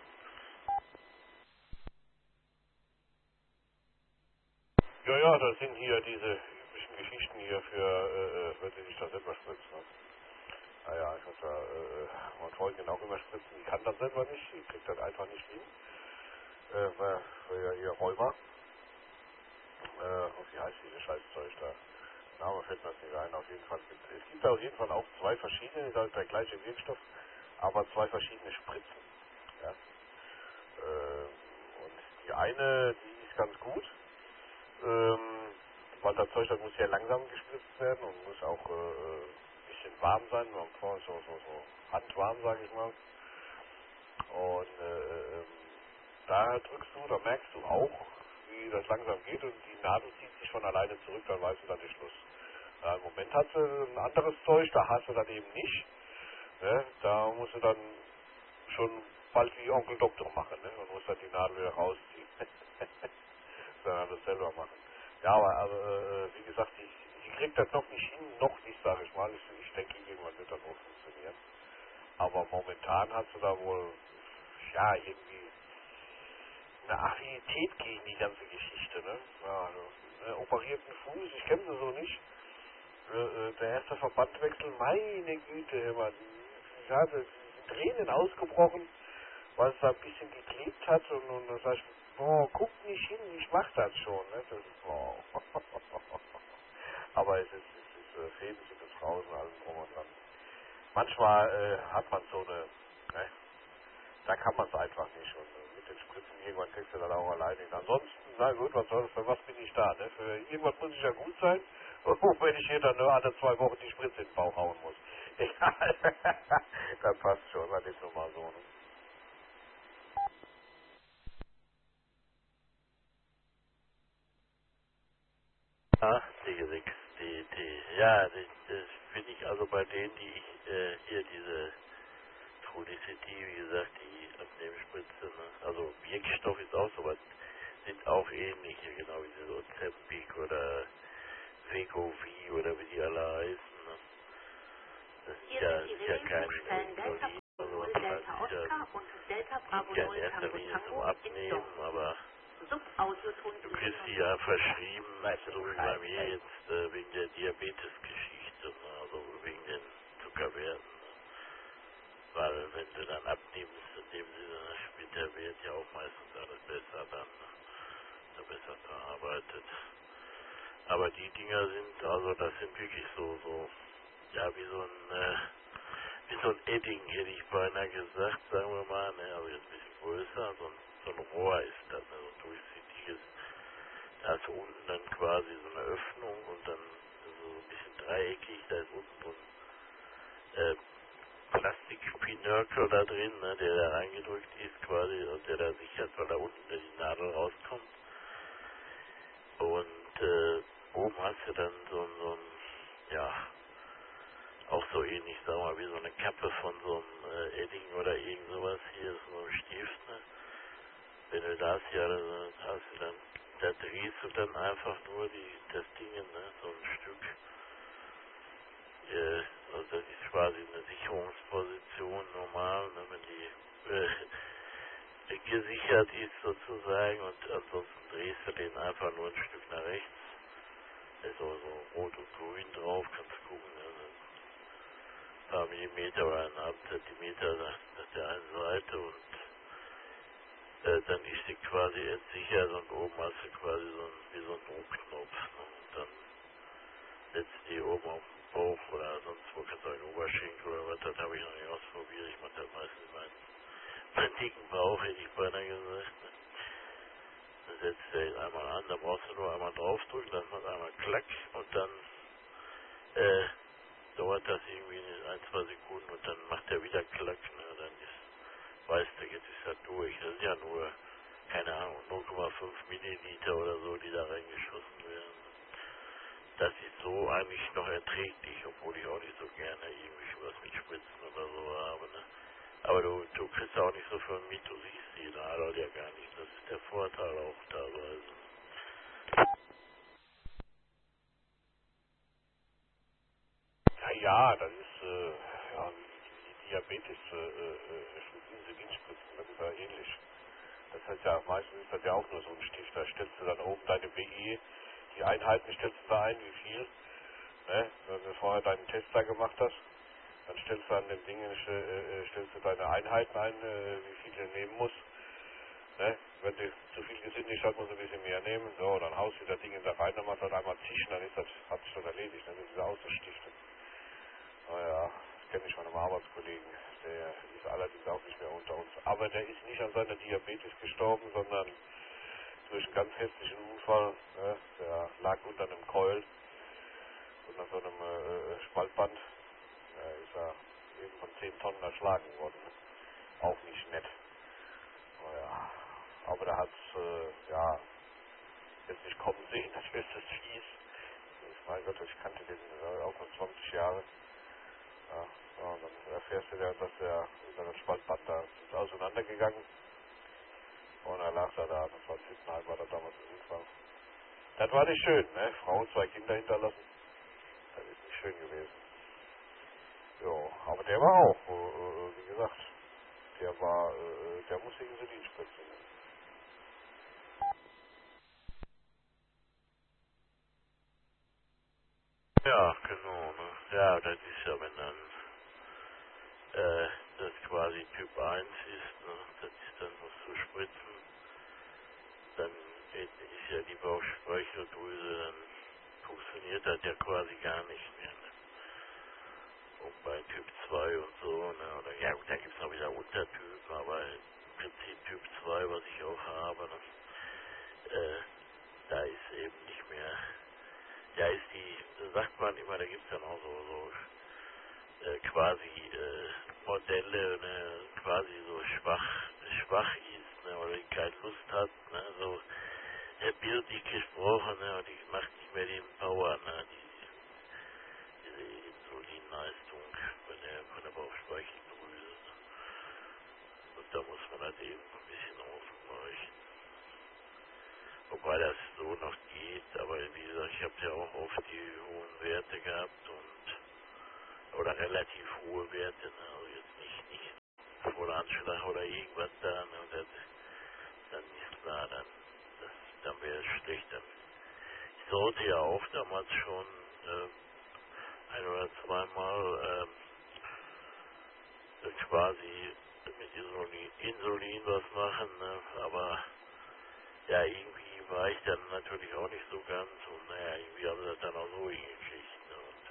Ja, ja, das sind hier diese üblichen Geschichten hier für, äh, äh, wenn sie sich das selber spritzen. Ne? Naja, ich muss da, äh, meine Freundin auch immer spritzen, die kann das selber nicht, die kriegt das einfach nicht hin. Äh, weil, weil ja ihr Rheuma, äh, wie heißt dieses Scheißzeug da? Name fällt mir jetzt nicht ein, auf jeden Fall. Es gibt auf jeden Fall auch zwei verschiedene, das ist der gleiche Wirkstoff, aber zwei verschiedene Spritzen. Ja? Äh, und die eine, die ist ganz gut, ähm, weil das Zeug, das muss ja langsam gespritzt werden und muss auch äh, ein bisschen warm sein, so, so, so, so handwarm, sage ich mal. Und äh, ähm, da drückst du, da merkst du auch, wie das langsam geht und die Nadel zieht sich von alleine zurück, dann weißt du, dann ist Schluss. Ja, im Moment hast du ein anderes Zeug, da hast du dann eben nicht. Ne? Da musst du dann schon bald wie Onkel Doktor machen, ne? Und musst dann die Nadel wieder rausziehen. Sondern das selber machen. Ja, aber also, äh, wie gesagt, ich, ich krieg das noch nicht hin, noch nicht, sage ich mal. Ich, ich denke, irgendwann wird das wohl funktionieren. Aber momentan hast du da wohl, ja, irgendwie eine Affinität gegen die ganze Geschichte, ne? Ja, also, äh, operierten Fuß, ich kenne sie so nicht. Äh, äh, der erste Verbandwechsel, meine Güte, immer. Ich hatte Tränen ausgebrochen, weil es da ein bisschen geklebt hat und, und dann sag ich, boah, guck nicht hin, ich mach das schon, ne? Das ist, wow. Aber es ist, es ist, äh, Fäden sind es raus und alles drum und dran. Manchmal äh, hat man so eine, ne? Da kann man es einfach nicht. Und äh, mit den Spritzen irgendwann kriegst du dann auch alleine hin. Ansonsten, na gut, was soll das, für was bin ich da? Ne? Für irgendwas muss ich ja gut sein, wenn ich hier dann nur alle zwei Wochen die Spritze in den Bauch hauen muss. Egal. Das passt schon, das ist nun mal so. Ne? Ah, die sechs, die, die, ja, das, das finde ich also bei denen, die ich, äh, hier diese Trulicity, wie gesagt, die Abnehmspritze, ne? Also Wirkstoff ist auch sowas, sind auch ähnliche, genau wie diese Ozempic oder Wegovy oder wie die alle heißen, ne? Das ist Hier ja, sind das die ist ja kein Regelflugstellen Delta Insulin Bravo oder null sowas, das Delta ist ja, Oscar und Delta dient Bravo ja in null erster Tango Linie zum Tango in Abnehmen, Dortmund. aber Du kriegst die ja verschrieben, Weißt du, so wie bei mir jetzt, äh, wegen der Diabetesgeschichte, ne? Also wegen den Zuckerwerten. Ne? Weil wenn du dann abnimmst, in dem Sinne spielt der Wert ja auch meistens alles besser dann, ne? So besser verarbeitet. Aber die Dinger sind, also das sind wirklich so, so, ja, wie so ein, äh, wie so ein Edding, hätte ich beinahe gesagt, sagen wir mal, ne, also jetzt ein bisschen größer, so ein, so ein Rohr ist das, ne, so ein durchsichtiges, da ist unten dann quasi so eine Öffnung und dann so ein bisschen dreieckig, da ist unten so ein äh, Plastikpinökel da drin, ne, der da reingedrückt ist quasi und der da sichert, weil da unten die Nadel rauskommt. Und äh, oben hast du dann so, ein- so ein, ja, auch so ähnlich, sag mal, wie so eine Kappe von so einem äh, Edding oder irgend sowas hier, so ein Stift, ne? Wenn du das ja, dann hast du dann, da drehst du dann einfach nur die, das Ding, ne? So ein Stück, äh, also das ist quasi eine Sicherungsposition normal, ne? Wenn die äh, gesichert ist sozusagen und ansonsten drehst du den einfach nur ein Stück nach rechts. Da ist auch so rot und grün drauf, kannst gucken, ne? Ein paar Millimeter oder ein halb Zentimeter nach, nach der einen Seite und äh, dann ist sie quasi entsichert und oben hast du quasi so ein, wie so ein Druckknopf. Ne? Und dann setzt die oben auf den Bauch oder sonst wo, kannst du einen Oberschenkel oder was, das habe ich noch nicht ausprobiert. Ich mache das meistens meinen, meinen dicken Bauch, hätte ich beinahe gesagt. Ne? Dann setzt du den einmal an, da brauchst du nur einmal draufdrücken, dann macht einmal klack und dann äh, dauert das irgendwie ein, zwei Sekunden und dann macht er wieder klack, ne? Dann ist, weißt du, jetzt ist er durch. Das ist ja nur, keine Ahnung, null Komma fünf Milliliter oder so, die da reingeschossen werden. Das ist so eigentlich noch erträglich, obwohl ich auch nicht so gerne irgendwie was mit Spritzen oder so habe, ne? Aber du, du kriegst auch nicht so viel mit, du siehst die Nadel ja gar nicht. Das ist der Vorteil auch teilweise. Ja, ja, das ist, äh, ja, die Diabetes, äh, äh, Insulinspritzen, das ist ja ähnlich. Das heißt ja, meistens ist das ja auch nur so ein Stift. Da stellst du dann oben deine B I, die Einheiten stellst du da ein, wie viel, ne? Wenn du vorher deinen Test da gemacht hast, dann stellst du an den Dingen, äh, äh, stellst du deine Einheiten ein, äh, wie viel du nehmen musst, ne? Wenn du zu viel gesündigt hast, musst du ein bisschen mehr nehmen, so, dann haust du das Ding da rein, dann machst du halt einmal zischen, dann ist das, hat sich das erledigt, dann ist es ausgestiftet. Naja, das kenne ich von einem Arbeitskollegen, der ist allerdings auch nicht mehr unter uns. Aber der ist nicht an seiner Diabetes gestorben, sondern durch einen ganz hässlichen Unfall. Ne? Der lag unter einem Keul, unter so einem äh, Spaltband. Da ist er eben von zehn Tonnen erschlagen worden. Auch nicht nett. Naja, aber da hat es, äh, ja, jetzt nicht kommen sehen, dass es das hieß. Ich mein Gott, ich kannte den äh, auch noch zwanzig Jahre. Ja, ja, und dann erfährst du ja, dass der unter das Spaltband da ist auseinandergegangen. Und er lag da, da, das war Zittenheim, war da damals ein Unfall. Das war nicht schön, ne? Frau, zwei Kinder hinterlassen. Das ist nicht schön gewesen. Ja, aber der war auch, äh, äh, wie gesagt, der war, äh, der musste Insulin spritzen. Ja, genau, ne? Ja, das ist ja, wenn dann äh, das quasi Typ eins ist, ne? Das ist dann was zu spritzen, dann ist ja die Bauchspeicheldrüse, dann funktioniert das ja quasi gar nicht mehr. Ne? Und bei Typ zwei und so, ne? Oder ja gut, da gibt es noch wieder Untertypen, aber im Prinzip Typ zwei, was ich auch habe, ne? äh, da ist eben nicht mehr, da ist die, sagt man immer, da gibt es dann auch so, so äh, quasi äh, Modelle, ne, quasi so schwach, schwach ist, ne, oder die keine Lust hat, ne, so äh, bildlich gesprochen, ne, und die macht nicht mehr den Power, ne, die, diese Insulinleistung von der, von der Bauchspeicheldrüse. Ne. Und da muss man halt eben ein bisschen ausweichen. Wobei das so noch geht, aber wie gesagt, ich habe ja auch oft die hohen Werte gehabt und oder relativ hohe Werte, ne, also jetzt nicht, nicht voller Anschlag oder irgendwas da, ne, und das, dann ist klar, dann schlecht an. Ich sollte ja auch damals schon äh, ein oder zweimal äh, quasi mit Insulin, Insulin was machen, ne? Aber ja, irgendwie war ich dann natürlich auch nicht so ganz und naja, irgendwie haben sie das dann auch so hingekriegt. Ne? Und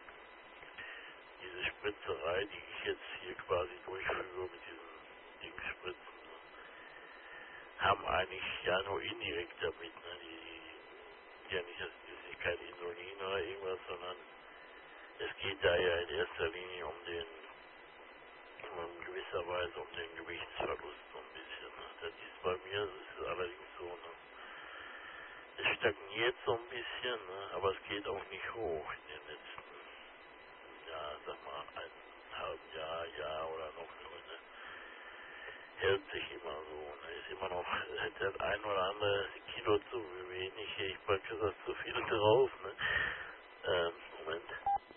diese Spritzerei, die ich jetzt hier quasi durchführe mit diesen Dingsspritzen, haben eigentlich ja nur indirekt damit, ne? Die, die ja nicht, das ist nicht kein Insulin oder irgendwas, sondern es geht da ja in erster Linie um den, um gewisser Weise um den Gewichtsverlust so ein bisschen. Ne? Das ist bei mir, das ist allerdings so, ne? Es stagniert so ein bisschen, ne? Aber es geht auch nicht hoch in den letzten, ja, sag mal, ein halben Jahr, Jahr oder noch so, ne? Hält sich immer so, ne? Ist immer noch, hat das ein oder andere Kilo zu wenig, ich packe das zu viel drauf, ne? Ähm, Moment.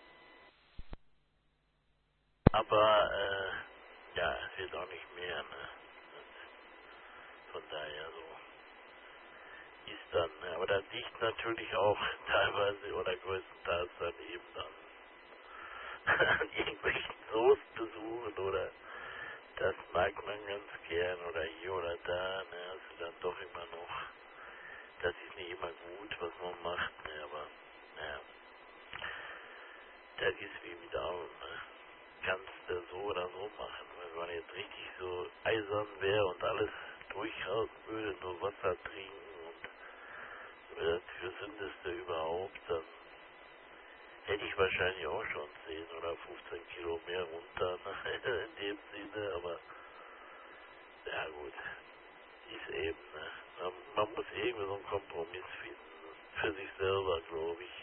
Aber, äh, ja, es wird auch nicht mehr, ne? Das, von daher so ist dann, ne? Aber das liegt natürlich auch teilweise oder größtenteils dann eben dann an irgendwelchen Soßenbesuchen oder das mag man ganz gern oder hier oder da, ne? Also dann doch immer noch, das ist nicht immer gut, was man macht, ne? Aber, naja, das ist wie mit allem, ne? Kannst du so oder so machen. Wenn man jetzt richtig so eisern wäre und alles durchhalten würde, nur Wasser trinken und das Gesündeste überhaupt, dann hätte ich wahrscheinlich auch schon zehn oder fünfzehn Kilo mehr runter, ne? In dem Sinne, aber ja gut, ist eben, ne? Man, man muss irgendwie so einen Kompromiss finden, für sich selber, glaube ich.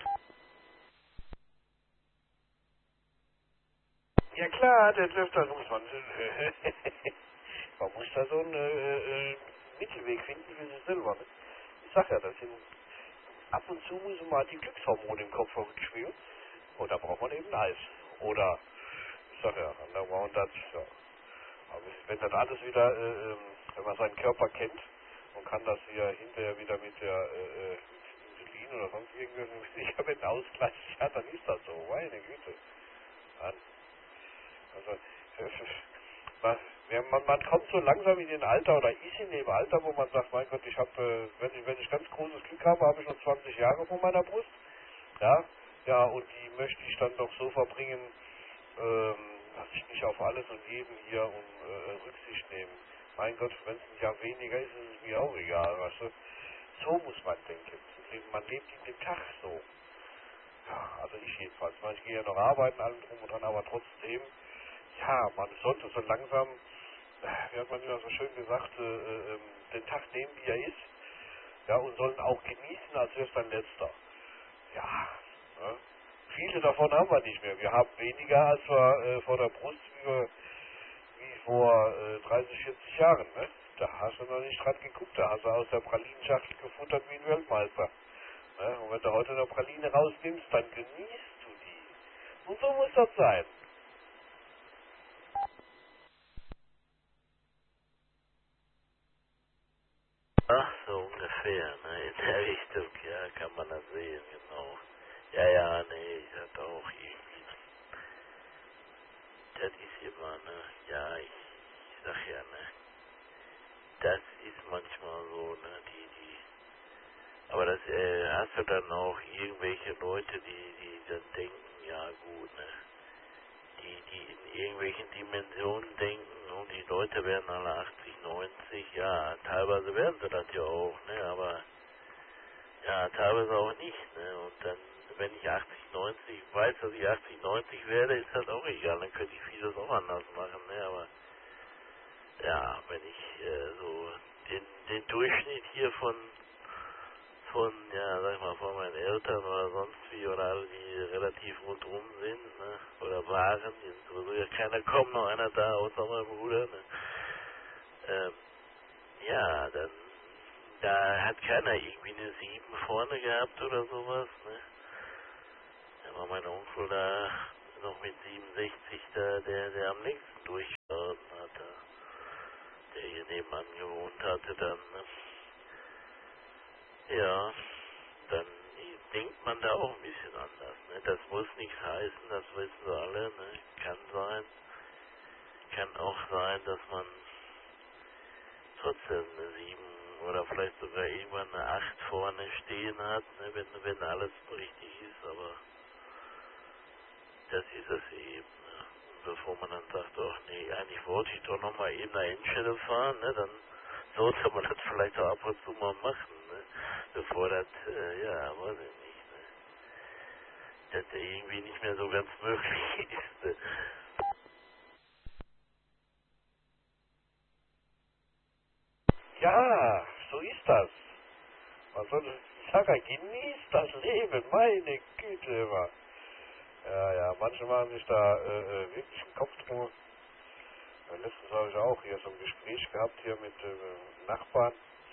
Ja klar, das läuft da muss man. Man muss da so einen äh, äh, Mittelweg finden für sich selber. Ne? Ich sag ja, das sind ab und zu muss man mal die Glückshormone im Kopf verrückt. Und da braucht man eben Eis. Oder, ich sag ja, da braucht man das, ja. Aber wenn dann alles wieder, äh, ähm, wenn man seinen Körper kennt und kann das ja hinterher wieder mit der, äh, äh, mit Insulin oder sonst irgendwas, ich habe einen Ausgleich, ja, dann ist das so, meine Güte. Mann. Also, man, ja, man, man kommt so langsam in den Alter, oder ist in dem Alter, wo man sagt, mein Gott, ich habe, äh, wenn ich, wenn ich ganz großes Glück habe, habe ich noch zwanzig Jahre vor meiner Brust. Ja, ja, und die möchte ich dann doch so verbringen, ähm, dass ich nicht auf alles und jeden hier um äh, Rücksicht nehme. Mein Gott, wenn es ein Jahr weniger ist, ist es mir auch egal, weißt du. So muss man denken. Man lebt in dem Tag so. Ja, also ich jedenfalls. Ich gehe ja noch arbeiten, allem drum und dran, aber trotzdem, ja, man sollte so langsam, äh, wie hat man immer so schön gesagt, äh, äh, den Tag nehmen, wie er ist, ja, und sollen auch genießen, als wäre es dein letzter. Ja, ne? Viele davon haben wir nicht mehr. Wir haben weniger als wir äh, vor der Brust wie, wir, wie vor äh, dreißig, vierzig Jahren. Ne? Da hast du noch nicht dran geguckt. Da hast du aus der Pralinenschachtel gefuttert wie ein Weltmeister. Ne? Und wenn du heute eine Praline rausnimmst, dann genießt du die. Und so muss das sein. Ach, so ungefähr, ne? In der Richtung, ja, kann man das sehen, genau. Ja, ja, nee, ich hatte auch irgendwie, das ist immer, ne? Ja, ich, ich sag ja, ne? Das ist manchmal so, ne? Die, die, aber das, äh, hast du dann auch irgendwelche Leute, die, die dann denken, ja gut, ne? Die, die in irgendwelchen Dimensionen denken und die Leute werden alle achtzig, neunzig, ja, teilweise werden sie das ja auch, ne? Aber ja, teilweise auch nicht, ne? Und dann, wenn ich achtzig, neunzig weiß, dass ich achtzig, neunzig werde, ist das auch egal. Dann könnte ich vieles auch anders machen, ne? Aber ja, wenn ich äh, so den, den Durchschnitt hier von, von, ja, sag ich mal, von meinen Eltern oder sonst wie, oder alle, die relativ rundrum sind, ne? Oder waren, jetzt sowieso ja keiner kommt, noch einer da, außer mein Bruder, ne? Ähm, ja, dann, da hat keiner irgendwie eine sieben vorne gehabt oder sowas, ne? Da war mein Onkel da noch mit siebenundsechzig da, der, der am längsten durchgehalten hatte. Der hier nebenan gewohnt hatte dann, ne? Ja, dann denkt man da auch ein bisschen anders. Ne? Das muss nicht heißen, das wissen wir alle. Ne? Kann sein, kann auch sein, dass man trotzdem eine sieben oder vielleicht sogar irgendwann eine acht vorne stehen hat, ne? wenn, wenn alles richtig ist, aber das ist es eben. Ne? Und bevor man dann sagt, ach nee, eigentlich wollte ich doch nochmal eben nach Endstelle fahren, ne? Dann sollte man das vielleicht auch ab und zu mal machen, ne? Bevor das, äh, ja, weiß ich nicht, ne? Das irgendwie nicht mehr so ganz möglich ist. Ne? Ja, so ist das. Was soll ich sagen? Genießt das Leben, meine Güte immer. Ja, ja, manche machen sich da äh, äh, wirklich einen Kopf drüber. Ja, letztens habe ich auch hier so ein Gespräch gehabt hier mit äh, Nachbarn.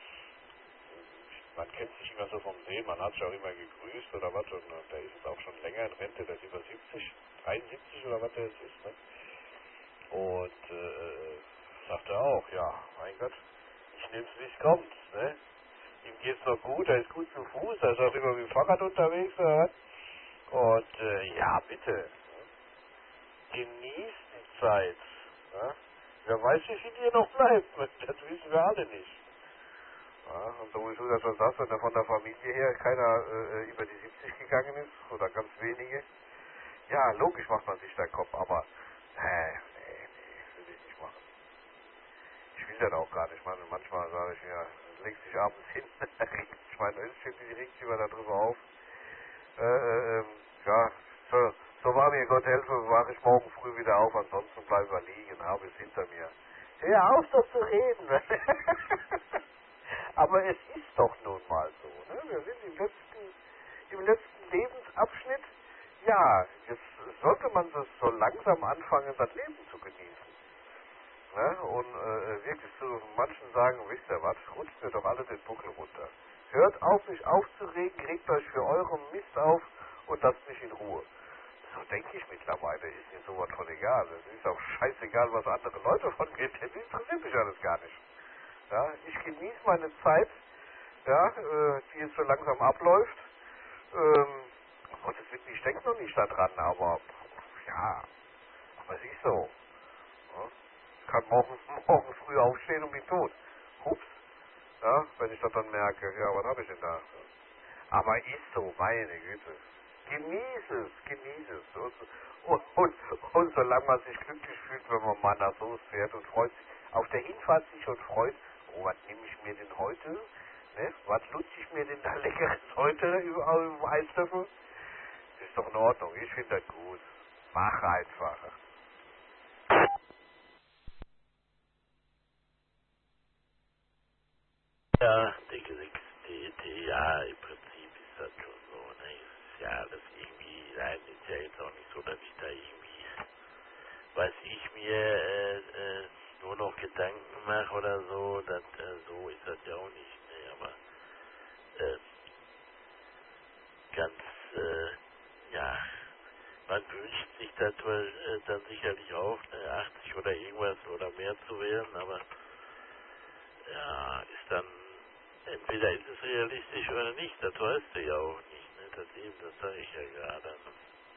Man kennt sich immer so vom Sehen, man hat sich auch immer gegrüßt oder was und äh, der ist jetzt auch schon länger in Rente, der ist über siebzig, dreiundsiebzig oder was der jetzt ist, ne? Und äh, äh, sagt er auch, ja, mein Gott, ich nehme es wie es kommt, ne? Ihm geht's noch gut, er ist gut zu Fuß, er ist auch immer mit dem Fahrrad unterwegs oder was? Und äh, ja, bitte, genießt die Zeit. Ja? Wer weiß, wie viel hier noch bleibt, das wissen wir alle nicht. Ja, und sowieso, dass man sagt, wenn da von der Familie her keiner äh, über die siebzig gegangen ist, oder ganz wenige, ja, logisch macht man sich da Kopf, aber nee, nee, nee, will ich nicht machen. Ich will das auch gar nicht. Man, manchmal sage ich mir, legst dich abends hin, ich meine, ich regt sich immer darüber auf. Äh, äh, ähm, ja, so, so war mir Gott helfe, wache ich morgen früh wieder auf, ansonsten bleiben wir liegen, habe es hinter mir. Hör auf, doch zu reden. Aber es ist doch nun mal so. Ne? Wir sind im letzten, im letzten Lebensabschnitt. Ja, jetzt sollte man das so langsam anfangen, das Leben zu genießen. Ne? Und äh, wirklich zu manchen sagen, wisst ihr was, rutscht mir doch alle den Buckel runter. Hört auf, mich aufzuregen, regt euch für euren Mist auf und lasst mich in Ruhe. So denke ich mittlerweile, ist mir sowas von egal. Es ist auch scheißegal, was andere Leute von mir denken, das interessiert mich alles gar nicht. Ja, ich genieße meine Zeit, ja, äh, die jetzt so langsam abläuft. Ähm, um Gottes Willen, ich denke noch nicht daran, aber ja, aber es ist so. Ja. Ich kann morgen, morgen früh aufstehen und bin tot. Hups, ja, wenn ich das dann merke, ja, was habe ich denn da? Aber ist so, meine Güte. Genieß es, genieß es. Und, und, und, und solange man sich glücklich fühlt, wenn man mal nach Soße fährt und freut sich, auf der Hinfahrt sich und freut, oh, was nehme ich mir denn heute? Ne? Was lutze ich mir denn da leckeres heute im, im Eislöffel? Ist doch in Ordnung, ich finde das gut. Mach einfach. Ja, die, die, die, die, ja, im Prinzip ist das schon so. Ne? Ist ja alles irgendwie, nein, ist ja jetzt auch nicht so, dass ich da irgendwie, was ich mir äh, äh, nur noch Gedanken mache oder so, das, äh, so ist das ja auch nicht. Ne? Aber äh, ganz, äh, ja, man wünscht sich das wohl, äh, dann sicherlich auch, ne, achtzig oder irgendwas oder mehr zu werden, aber ja, ist dann, entweder ist es realistisch oder nicht, das weißt du ja auch nicht, ne, das eben, das sage ich ja gerade. Ne?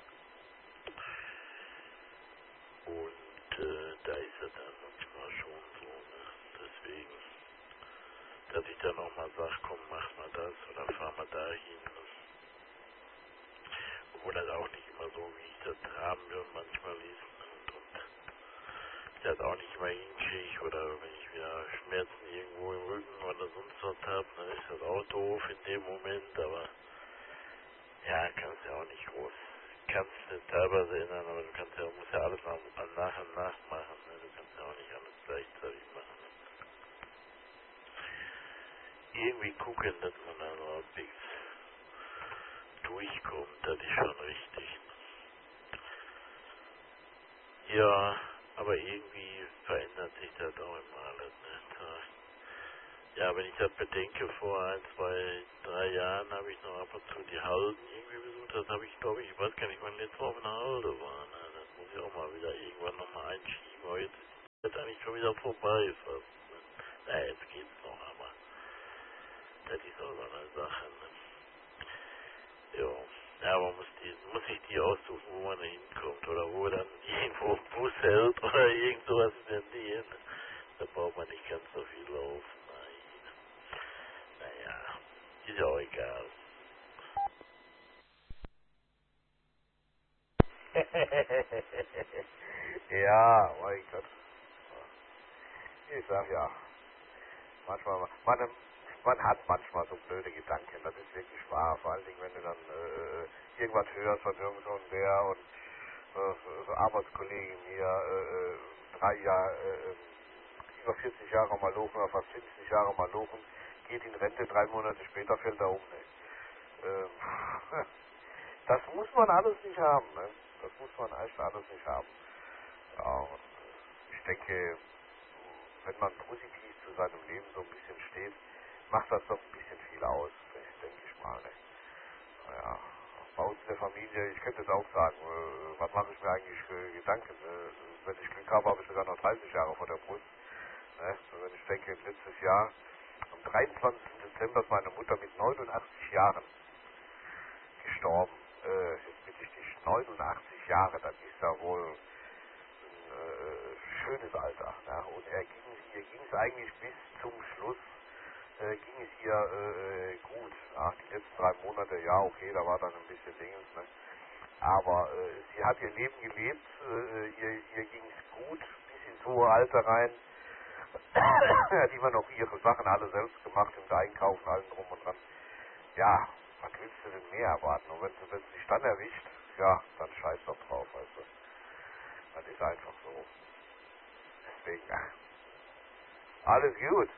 Und äh, da ist es dann manchmal schon so, ne, deswegen, dass ich dann auch mal sage, komm, mach mal das oder fahr mal dahin, ne? Obwohl das auch nicht immer so, wie ich das haben will, manchmal ist, ne? und, und ich das auch nicht immer hinkriege oder wenn ich wieder Schmerzen irgendwo im Rücken oder sonst was habe, dann ist das auch doof in dem Moment, aber ja, kannst ja auch nicht groß. Kannst du teilweise erinnern, aber du kannst ja, musst ja alles nach, nach und nach machen, ne? Du kannst ja auch nicht alles gleichzeitig machen. Ne? Irgendwie gucken, dass man da so halbwegs durchkommt, das ist schon richtig. Ja, aber irgendwie verändert sich das auch immer alles, ne? Da Ja, wenn ich das bedenke, vor ein, zwei, drei Jahren habe ich noch ab und zu die Halden irgendwie besucht. Das habe ich, glaube ich, ich weiß gar nicht, wann letztes Mal auf einer Halde war. Ne? Das muss ich auch mal wieder irgendwann nochmal einschieben. Aber jetzt ist das eigentlich schon wieder vorbei fast. Ne? Naja, jetzt geht's noch, aber Das ist auch so eine Sache, ne? Jo. Ja, man muss, die, muss sich die aussuchen, wo man hinkommt oder wo dann irgendwo ein Bus hält oder irgend sowas in der Nähe. Ne? Da braucht man nicht ganz so viel laufen. Nein. Naja, ist ja auch egal. Ja, mein Gott. Ich sag ja, manchmal, man, man hat manchmal so blöde Gedanken, das ist wirklich wahr. Vor allen Dingen, wenn du dann äh, irgendwas hörst von irgend so einem der und äh, so so Arbeitskollege mir äh, äh, drei Jahre, äh, über vierzig Jahre Malochen oder fast fünfzig Jahre Malochen, geht in Rente, drei Monate später fällt er um. Ne? Ähm, das muss man alles nicht haben. Ne? Das muss man echt alles nicht haben. Ja, und ich denke, wenn man positiv zu seinem Leben so ein bisschen steht, macht das doch ein bisschen viel aus, denke ich mal. Ne? Naja, bei uns in der Familie, ich könnte jetzt auch sagen, äh, was mache ich mir eigentlich für Gedanken? Äh, wenn ich Glück habe, habe ich sogar noch dreißig Jahre vor der Brust. Ne? Und wenn ich denke, letztes Jahr, am dreiundzwanzigsten Dezember ist meine Mutter mit neunundachtzig Jahren gestorben. Äh, jetzt bitte ich dich, neunundachtzig Jahre, das ist ja wohl ein äh, schönes Alter. Ja? Und er ging, ihr ging es eigentlich bis zum Schluss, äh, ging es ihr äh, gut. Ja? Die letzten drei Monate, ja okay, da war dann ein bisschen Dingens, ne? Aber äh, sie hat ihr Leben gelebt, äh, ihr, ihr ging es gut, bis ins hohe Alter rein. Hat immer noch ihre Sachen alle selbst gemacht, im Einkaufen, allen drum und dran. Ja, was willst du denn mehr erwarten? Und wenn es wenn es dich dann erwischt, ja, dann scheiß doch drauf, weißt du. Das ist einfach so. Deswegen, ach, alles gut.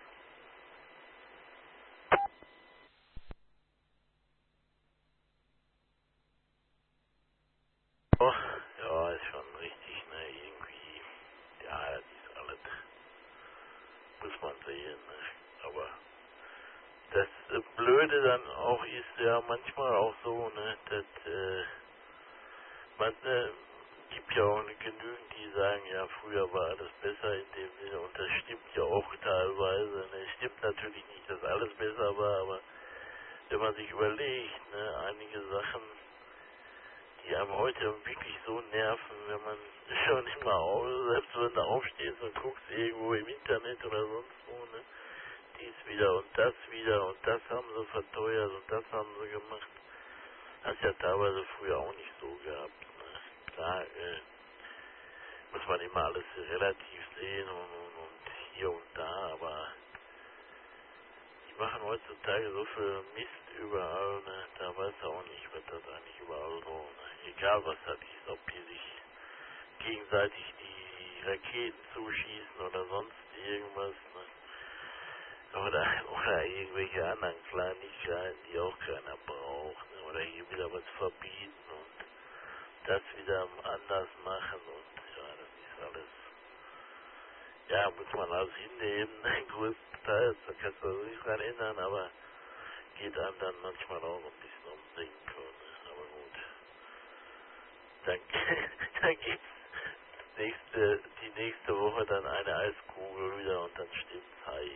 Oh, ja, ist schon richtig, ne? Irgendwie, ja, das ist alles, muss man sehen, ne? Aber das äh, Blöde dann auch ist ja manchmal auch so, ne, dass äh, man äh, gibt ja auch genügend, die sagen, ja, früher war alles besser in dem Sinne und das stimmt ja auch teilweise. Ne? Es stimmt natürlich nicht, dass alles besser war, aber wenn man sich überlegt, ne, einige Sachen, die einem heute wirklich so nerven, wenn man schon immer auf, selbst wenn du aufstehst und guckst irgendwo im Internet oder sonst wo, ne, dies wieder und das wieder und das haben sie verteuert und das haben sie gemacht. Hast ja teilweise früher auch nicht so gehabt. Ne? Klar, äh, muss man immer alles relativ sehen und, und, und hier und da, aber die machen heutzutage so viel Mist überall, ne? Da weiß du auch nicht, was das eigentlich überall so, ne? Egal was das ist, ob die sich gegenseitig die Raketen zuschießen oder sonst irgendwas, ne? Oder, oder irgendwelche anderen Kleinigkeiten, die auch keiner braucht, ne? Oder hier wieder was verbieten und das wieder anders machen und ja, das ist alles, ja, muss man alles hinnehmen, größtenteils, da kannst du nicht dran ändern, aber geht einem dann manchmal auch ein bisschen ums Denken, ne? Aber gut, dann, dann gibt's nächste, die nächste Woche dann eine Eiskugel wieder und dann stimmt's, hi.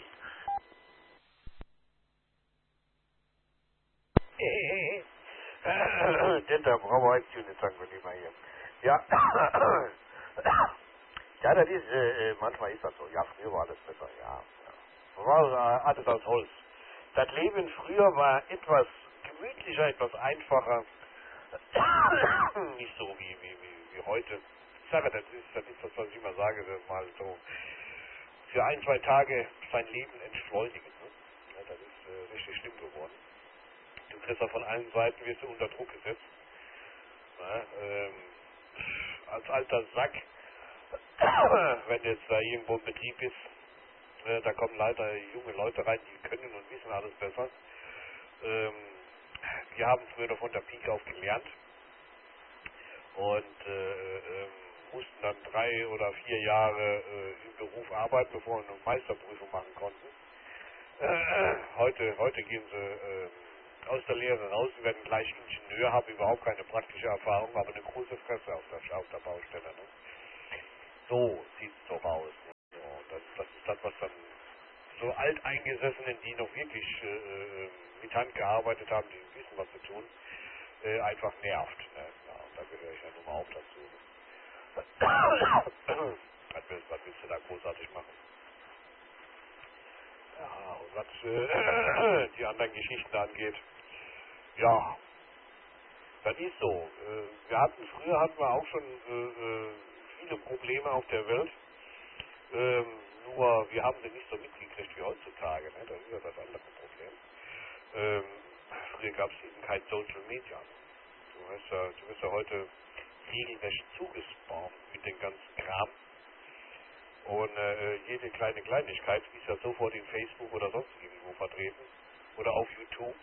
Denta, brauchen wir jetzt nicht sagen wir lieber hier. Ja, ja, das ist, äh, äh, manchmal ist das so. Ja, früher war alles besser, ja. ja. War äh, alles aus Holz. Das Leben früher war etwas gemütlicher, etwas einfacher. Nicht so wie, wie, wie, wie heute. Ich sage, das ist, das ist das, was ich immer sage, das mal so für ein, zwei Tage sein Leben entschleunigen. Ne? Ja, das ist äh, richtig schlimm geworden. Du kriegst ja von allen Seiten, wirst du unter Druck gesetzt. Ja, ähm, als alter Sack, wenn jetzt da irgendwo ein Betrieb ist, äh, da kommen leider junge Leute rein, die können und wissen alles besser. Ähm, wir haben früher noch von der Pike auf gelernt und äh, ähm, mussten dann drei oder vier Jahre äh, im Beruf arbeiten, bevor wir eine Meisterprüfung machen konnten. Äh, heute, heute gehen sie äh, aus der Lehre raus, sie werden gleich Ingenieur, haben überhaupt keine praktische Erfahrung, aber eine große Fresse auf der, auf der Baustelle. Ne? So sieht es doch aus. Ne? So, das, das ist das, was dann so Alteingesessenen, die noch wirklich äh, mit Hand gearbeitet haben, die wissen, was sie tun, äh, einfach nervt. Ne? Ja, und da gehöre ich ja nun mal auch dazu. was, willst, was willst du da großartig machen? Ja, und was äh, die anderen Geschichten angeht, ja, das ist so. Äh, wir hatten, früher hatten wir auch schon äh, viele Probleme auf der Welt, ähm, nur wir haben sie nicht so mitgekriegt wie heutzutage, ne? Das ist ja das andere Problem. Ähm, früher gab es eben kein Social Media. Du hast ja, du bist ja heute regelrecht zugespammt mit dem ganzen Kram. Und äh, jede kleine Kleinigkeit ist ja sofort in Facebook oder sonst irgendwo vertreten. Oder auf YouTube.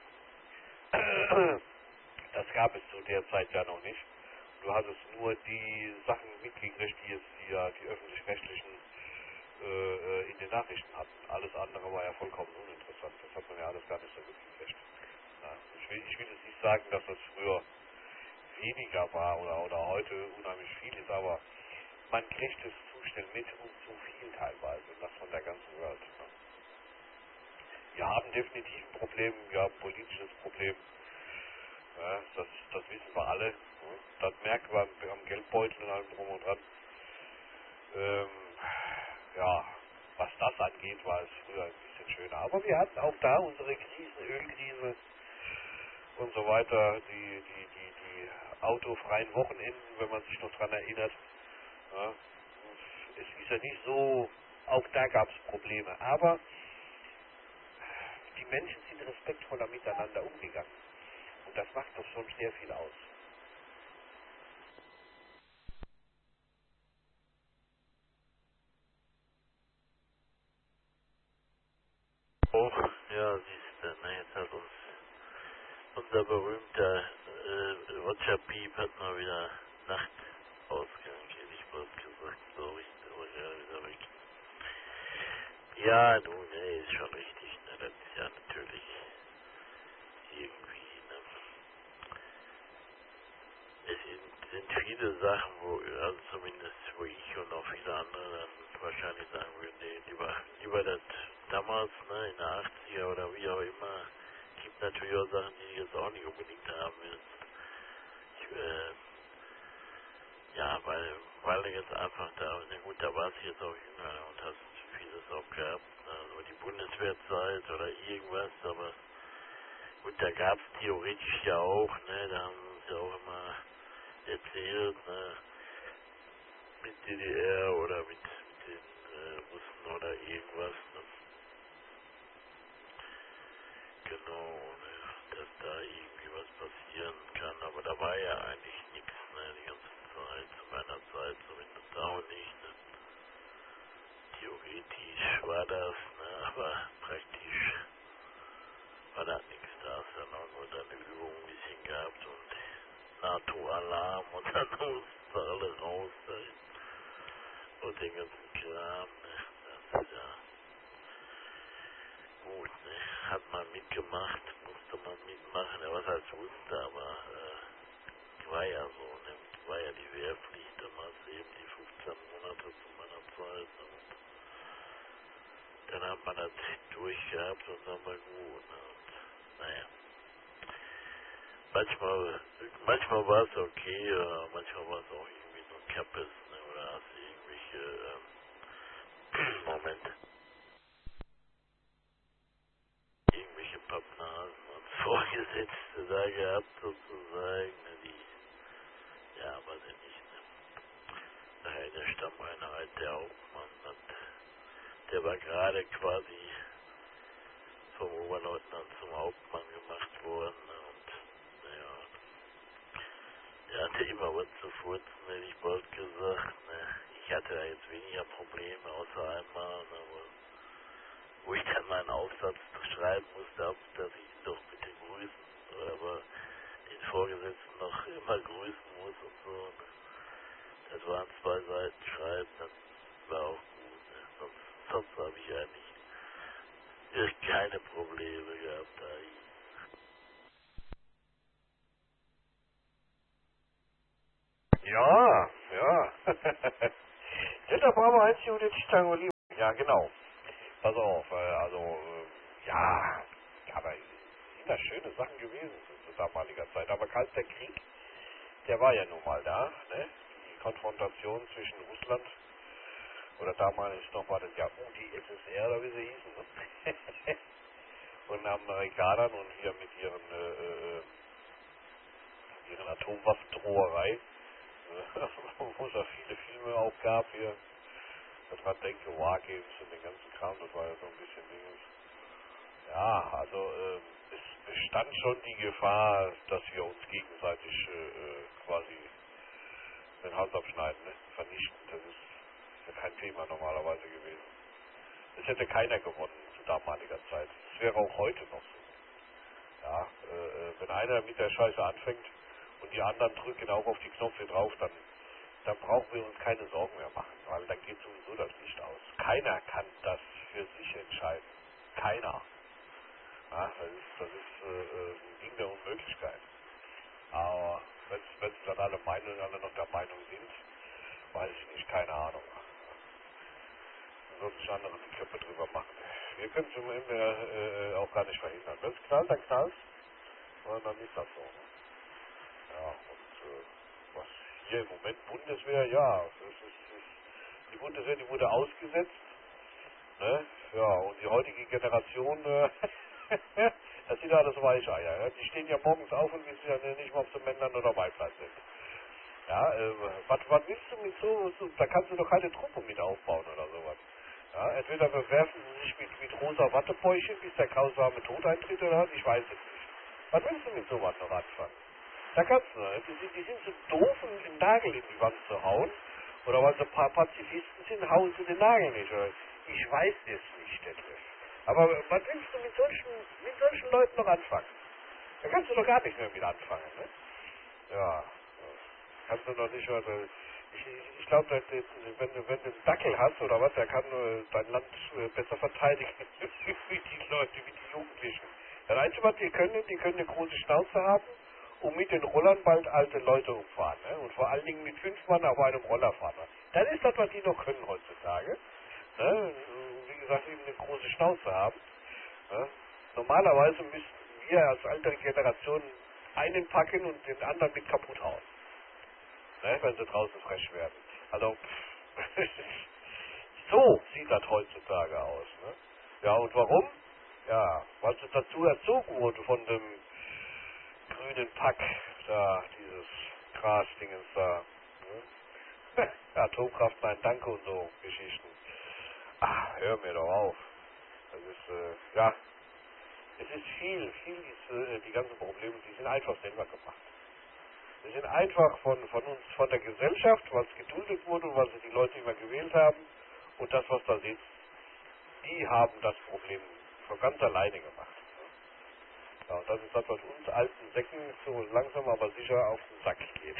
Das gab es zu der Zeit ja noch nicht. Du hattest nur die Sachen mitgekriegt, die jetzt die, ja, die öffentlich-rechtlichen äh, in den Nachrichten hatten. Alles andere war ja vollkommen uninteressant. Das hat man ja alles gar nicht so mitgekriegt. Ja, ich, will, ich will jetzt nicht sagen, dass das früher weniger war oder, oder heute unheimlich viel ist, aber man kriegt es zu schnell mit und zu viel teilweise, das von der ganzen Welt. Ne? Wir haben definitiv ein Problem, wir haben ein politisches Problem, ja, das, das wissen wir alle. Ne? Das merken wir am, am Geldbeutel und allem drum und dran. Ähm, ja, was das angeht, war es früher ein bisschen schöner. Aber wir hatten auch da unsere Krisen, Ölkrise und so weiter, die, die, die, die autofreien Wochenenden, wenn man sich noch dran erinnert. Ja, es ist ja nicht so, auch da gab es Probleme, aber die Menschen sind respektvoller miteinander umgegangen. Und das macht doch schon sehr viel aus. Oh, ja, siehst du, ne, jetzt hat uns unser berühmter äh, Roger-Piep hat mal wieder Nachtausgang, hätte ich bloß gesagt, so richtig, aber ja, wieder weg. Ja, nun, ne, ist schon richtig, ne, das ist ja natürlich irgendwie, ne, es sind, sind viele Sachen, wo, also zumindest wo ich und auch viele andere dann wahrscheinlich sagen würden, nee, lieber, lieber das damals, ne, in der achtziger oder wie auch immer, gibt natürlich auch Sachen, die ich jetzt auch nicht unbedingt haben will. Ich, äh, ja, weil, weil du jetzt einfach da, na gut, da warst du jetzt auch jünger und hast vieles auch gehabt, also die Bundeswehrzeit oder irgendwas, aber gut, da gab es theoretisch ja auch, ne, da haben sie uns ja auch immer erzählt, ne, mit D D R oder mit, mit den äh, Russen oder irgendwas, ne, genau, ne, dass da irgendwie was passieren kann, aber da war ja eigentlich nichts, ne, die ganze Zeit, zu meiner Zeit zumindest auch nicht, ne. Theoretisch war das, ne, aber praktisch war da nichts. Da hast du dann auch nur deine Übung ein bisschen gehabt und NATO-Alarm und dann mussten sie alle raus da und den ganzen Kram, ne. Das ist ja gut, ne. Hat man mitgemacht, musste man mitmachen, ja was heißt musste, aber äh, war ja so, ne. War ja die Wehrpflicht damals eben die fünfzehn Monate zu meiner Zeit, ne. Dann hat man das durchgehabt und dann war gut. Ne? Und, naja. Manchmal, manchmal war es okay, oder manchmal war es auch irgendwie so ein Kappes, ne? Oder hast du irgendwelche, ähm, Moment, irgendwelche Pappnasen und Vorgesetzte da gehabt sozusagen, ne? Die, ja, weiß ich nicht, ne? Daher der Stammeinheit, der Hauptmann, hat, der war gerade quasi vom Oberleutnant zum Hauptmann gemacht worden, ne? Und, naja, er hatte immer was zu furzen, hätte ich bald gesagt. Ne? Ich hatte da jetzt weniger Probleme, außer einmal, ne, wo, wo ich dann meinen Aufsatz schreiben musste, ab, dass ich ihn doch bitte grüßen, aber den Vorgesetzten noch immer grüßen muss und so. Ne? Das waren zwei Seiten Schreiben, das war auch gut. Ne? Sonst, sonst habe ich eigentlich keine Probleme gehabt da. Ja, ja. Deshalb brauchen wir eins Judith Stangoli. Ja, genau. Pass auf, äh, also, äh, ja, aber sind da schöne Sachen gewesen zu damaliger Zeit. Aber Kalter Krieg, der war ja nun mal da, ne? Die Konfrontation zwischen Russland, oder damals noch war das ja U die S S R, oder wie sie hießen, ne? Und den Amerikanern und hier mit ihren, äh, äh, ihren Atomwaffendroherei, äh, wo es ja viele Filme auch gab hier, daran denke, War Games und den ganzen Kram, das war ja so ein bisschen Dinges. Ja, also äh, es bestand schon die Gefahr, dass wir uns gegenseitig äh, äh, quasi den Hals abschneiden, ne? Vernichten. Das ist ja kein Thema normalerweise gewesen. Es hätte keiner gewonnen zu damaliger Zeit. Es wäre auch heute noch so. Ja, äh, äh, wenn einer mit der Scheiße anfängt und die anderen drücken auch auf die Knöpfe drauf, dann, dann brauchen wir uns keine Sorgen mehr machen, weil dann geht sowieso das Licht aus. Keiner kann das für sich entscheiden. Keiner. Ja, das ist, das ist äh, äh, ein Ding der Unmöglichkeit. Aber wenn es dann alle Meinungen, alle noch der Meinung sind, weiß ich nicht, keine Ahnung. Da soll sich andere die Köpfe drüber machen. Wir können es im Ende äh, auch gar nicht verhindern. Wenn es knallt, dann knallt und dann ist das so. Ne? Ja, und äh, was hier im Moment Bundeswehr, ja, es ist, es ist, die Bundeswehr, die wurde ausgesetzt. Ne? Ja, und die heutige Generation, äh, das sind ja alles Weicheier. Ja? Die stehen ja morgens auf und wissen ja nicht mal, ob sie Männern oder Weiblein sind. Ja, äh, was, was willst du mit so, so, da kannst du doch keine Truppe mit aufbauen oder sowas. Ja, entweder bewerfen sie sich mit, mit rosa Wattebäuchen, bis der grausame Tod eintritt oder was, ich weiß es nicht. Was willst du mit sowas noch anfangen? Da kannst du, ne? die, sind, die sind so doof, einen Nagel in die Wand zu hauen. Oder weil sie ein paar Pazifisten sind, hauen sie den Nagel nicht. Oder ich weiß es nicht, Detlef. Aber was willst du mit solchen, mit solchen Leuten noch anfangen? Da kannst du doch gar nicht mehr mit anfangen, ne? Ja, kannst du noch nicht, also ich, ich, ich glaube, wenn du, wenn du einen Dackel hast oder was, der kann äh, dein Land äh, besser verteidigen wie die Leute, wie die Jugendlichen. Das Einzige, was die können, die können eine große Schnauze haben und mit den Rollern bald alte Leute umfahren, ne? Und vor allen Dingen mit fünf Mann auf einem Roller fahren. Das ist das, was die noch können heutzutage. Ne? Wie gesagt, eben eine große Schnauze haben. Ne? Normalerweise müssten wir als ältere Generation einen packen und den anderen mit kaputt hauen. Ne, wenn sie draußen frech werden. Also, pff, so sieht das heutzutage aus. Ne? Ja, und warum? Ja, weil sie dazu erzogen wurde von dem grünen Pack, da, dieses Grasdingens da. Ne? Atomkraft, nein, danke und so Geschichten. Ach, hör mir doch auf. Das ist, äh, ja, es ist viel, viel ist, äh, die ganzen Probleme, die sind einfach selber gemacht. Wir sind einfach von, von uns, von der Gesellschaft, was geduldet wurde und was die Leute immer gewählt haben und das, was da sitzt, die haben das Problem von ganz alleine gemacht. Ja, und das ist das, was uns alten Säcken so langsam aber sicher auf den Sack geht.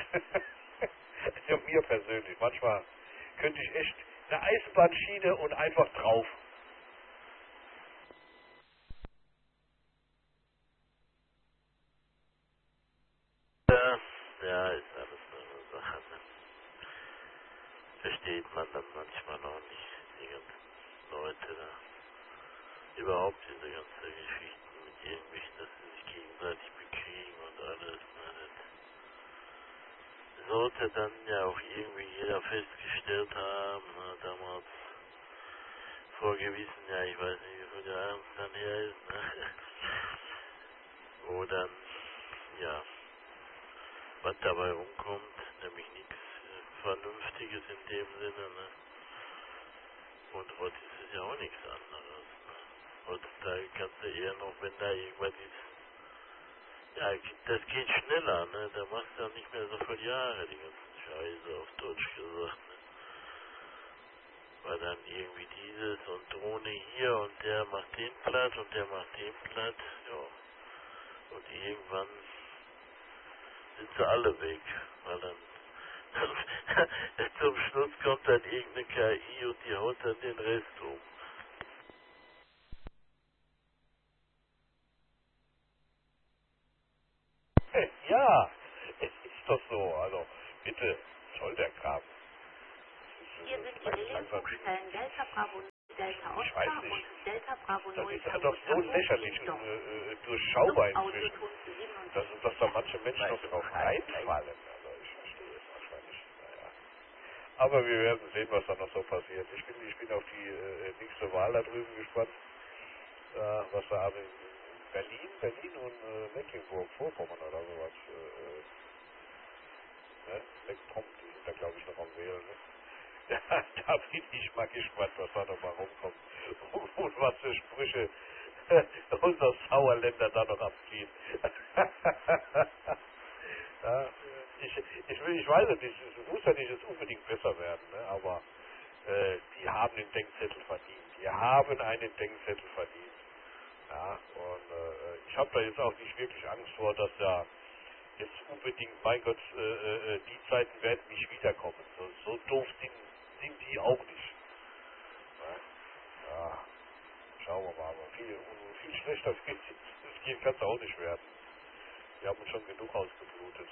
Ja, mir persönlich. Manchmal könnte ich echt eine Eisenbahnschiene und einfach drauf. Ja, ja, ist alles so eine Sache. Ne? Versteht man dann manchmal noch nicht, die ganzen Leute da. Überhaupt diese ganze Geschichten mit irgendwelchen, dass sie sich gegenseitig bekriegen und alles. Ne? Das sollte dann ja auch irgendwie jeder festgestellt haben, ne? Damals vor gewissen, ja, ich weiß nicht, wie viel Jahren es dann her ist, ne? Wo dann, ja, was dabei rumkommt, nämlich nichts äh, Vernünftiges in dem Sinne, ne? Und heute ist es ja auch nichts anderes, ne? Heutzutage kannst du eher noch, wenn da irgendwas ist, ja, das geht schneller, ne? Da machst du ja nicht mehr so viele Jahre die ganzen Scheiße, auf Deutsch gesagt, ne? Weil dann irgendwie dieses und Drohne hier und der macht den platt und der macht den platt, ja. Und irgendwann sind sie alle weg, weil dann zum Schluss kommt dann irgendeine K I und die haut dann den Rest um. Ja, es ist doch so. Also, bitte, soll der Kram. Das ist, Hier äh, sind lang- Ihre langsam Funkstellen Delta Bravo Delta Ich weiß Oscar nicht. und Delta Bravo Das null ist ja Tango doch so Tango lächerlich Richtung. und äh, äh, durchschaubar inzwischen, Autoton dass, siebenundsechzig. dass da manche Menschen noch drauf reinfallen. Also ich verstehe es manchmal nicht. Naja. Aber wir werden sehen, was da noch so passiert. Ich bin, ich bin auf die äh, nächste Wahl da drüben gespannt, äh, was da haben in Berlin, Berlin und äh, Mecklenburg-Vorpommern oder sowas. Äh, ne? Mecklenburg, die sind da glaube ich noch am Wählen. Ne? Ja, da bin ich mal gespannt, was da noch mal rumkommt. Und, und was für Sprüche unser Sauerländer da noch abziehen. Ja, ich, ich, will, ich weiß es nicht, es muss ja nicht jetzt unbedingt besser werden, ne? Aber äh, die haben den Denkzettel verdient. Die haben einen Denkzettel verdient. Ja, und äh, ich habe da jetzt auch nicht wirklich Angst vor, dass da jetzt unbedingt, mein Gott, äh, äh, die Zeiten werden nicht wiederkommen. So, so doof sind, sind die auch nicht. Ne? Ja, schauen wir mal. Aber viel, viel schlechter es geht, kann es auch nicht werden. Wir haben uns schon genug ausgeblutet.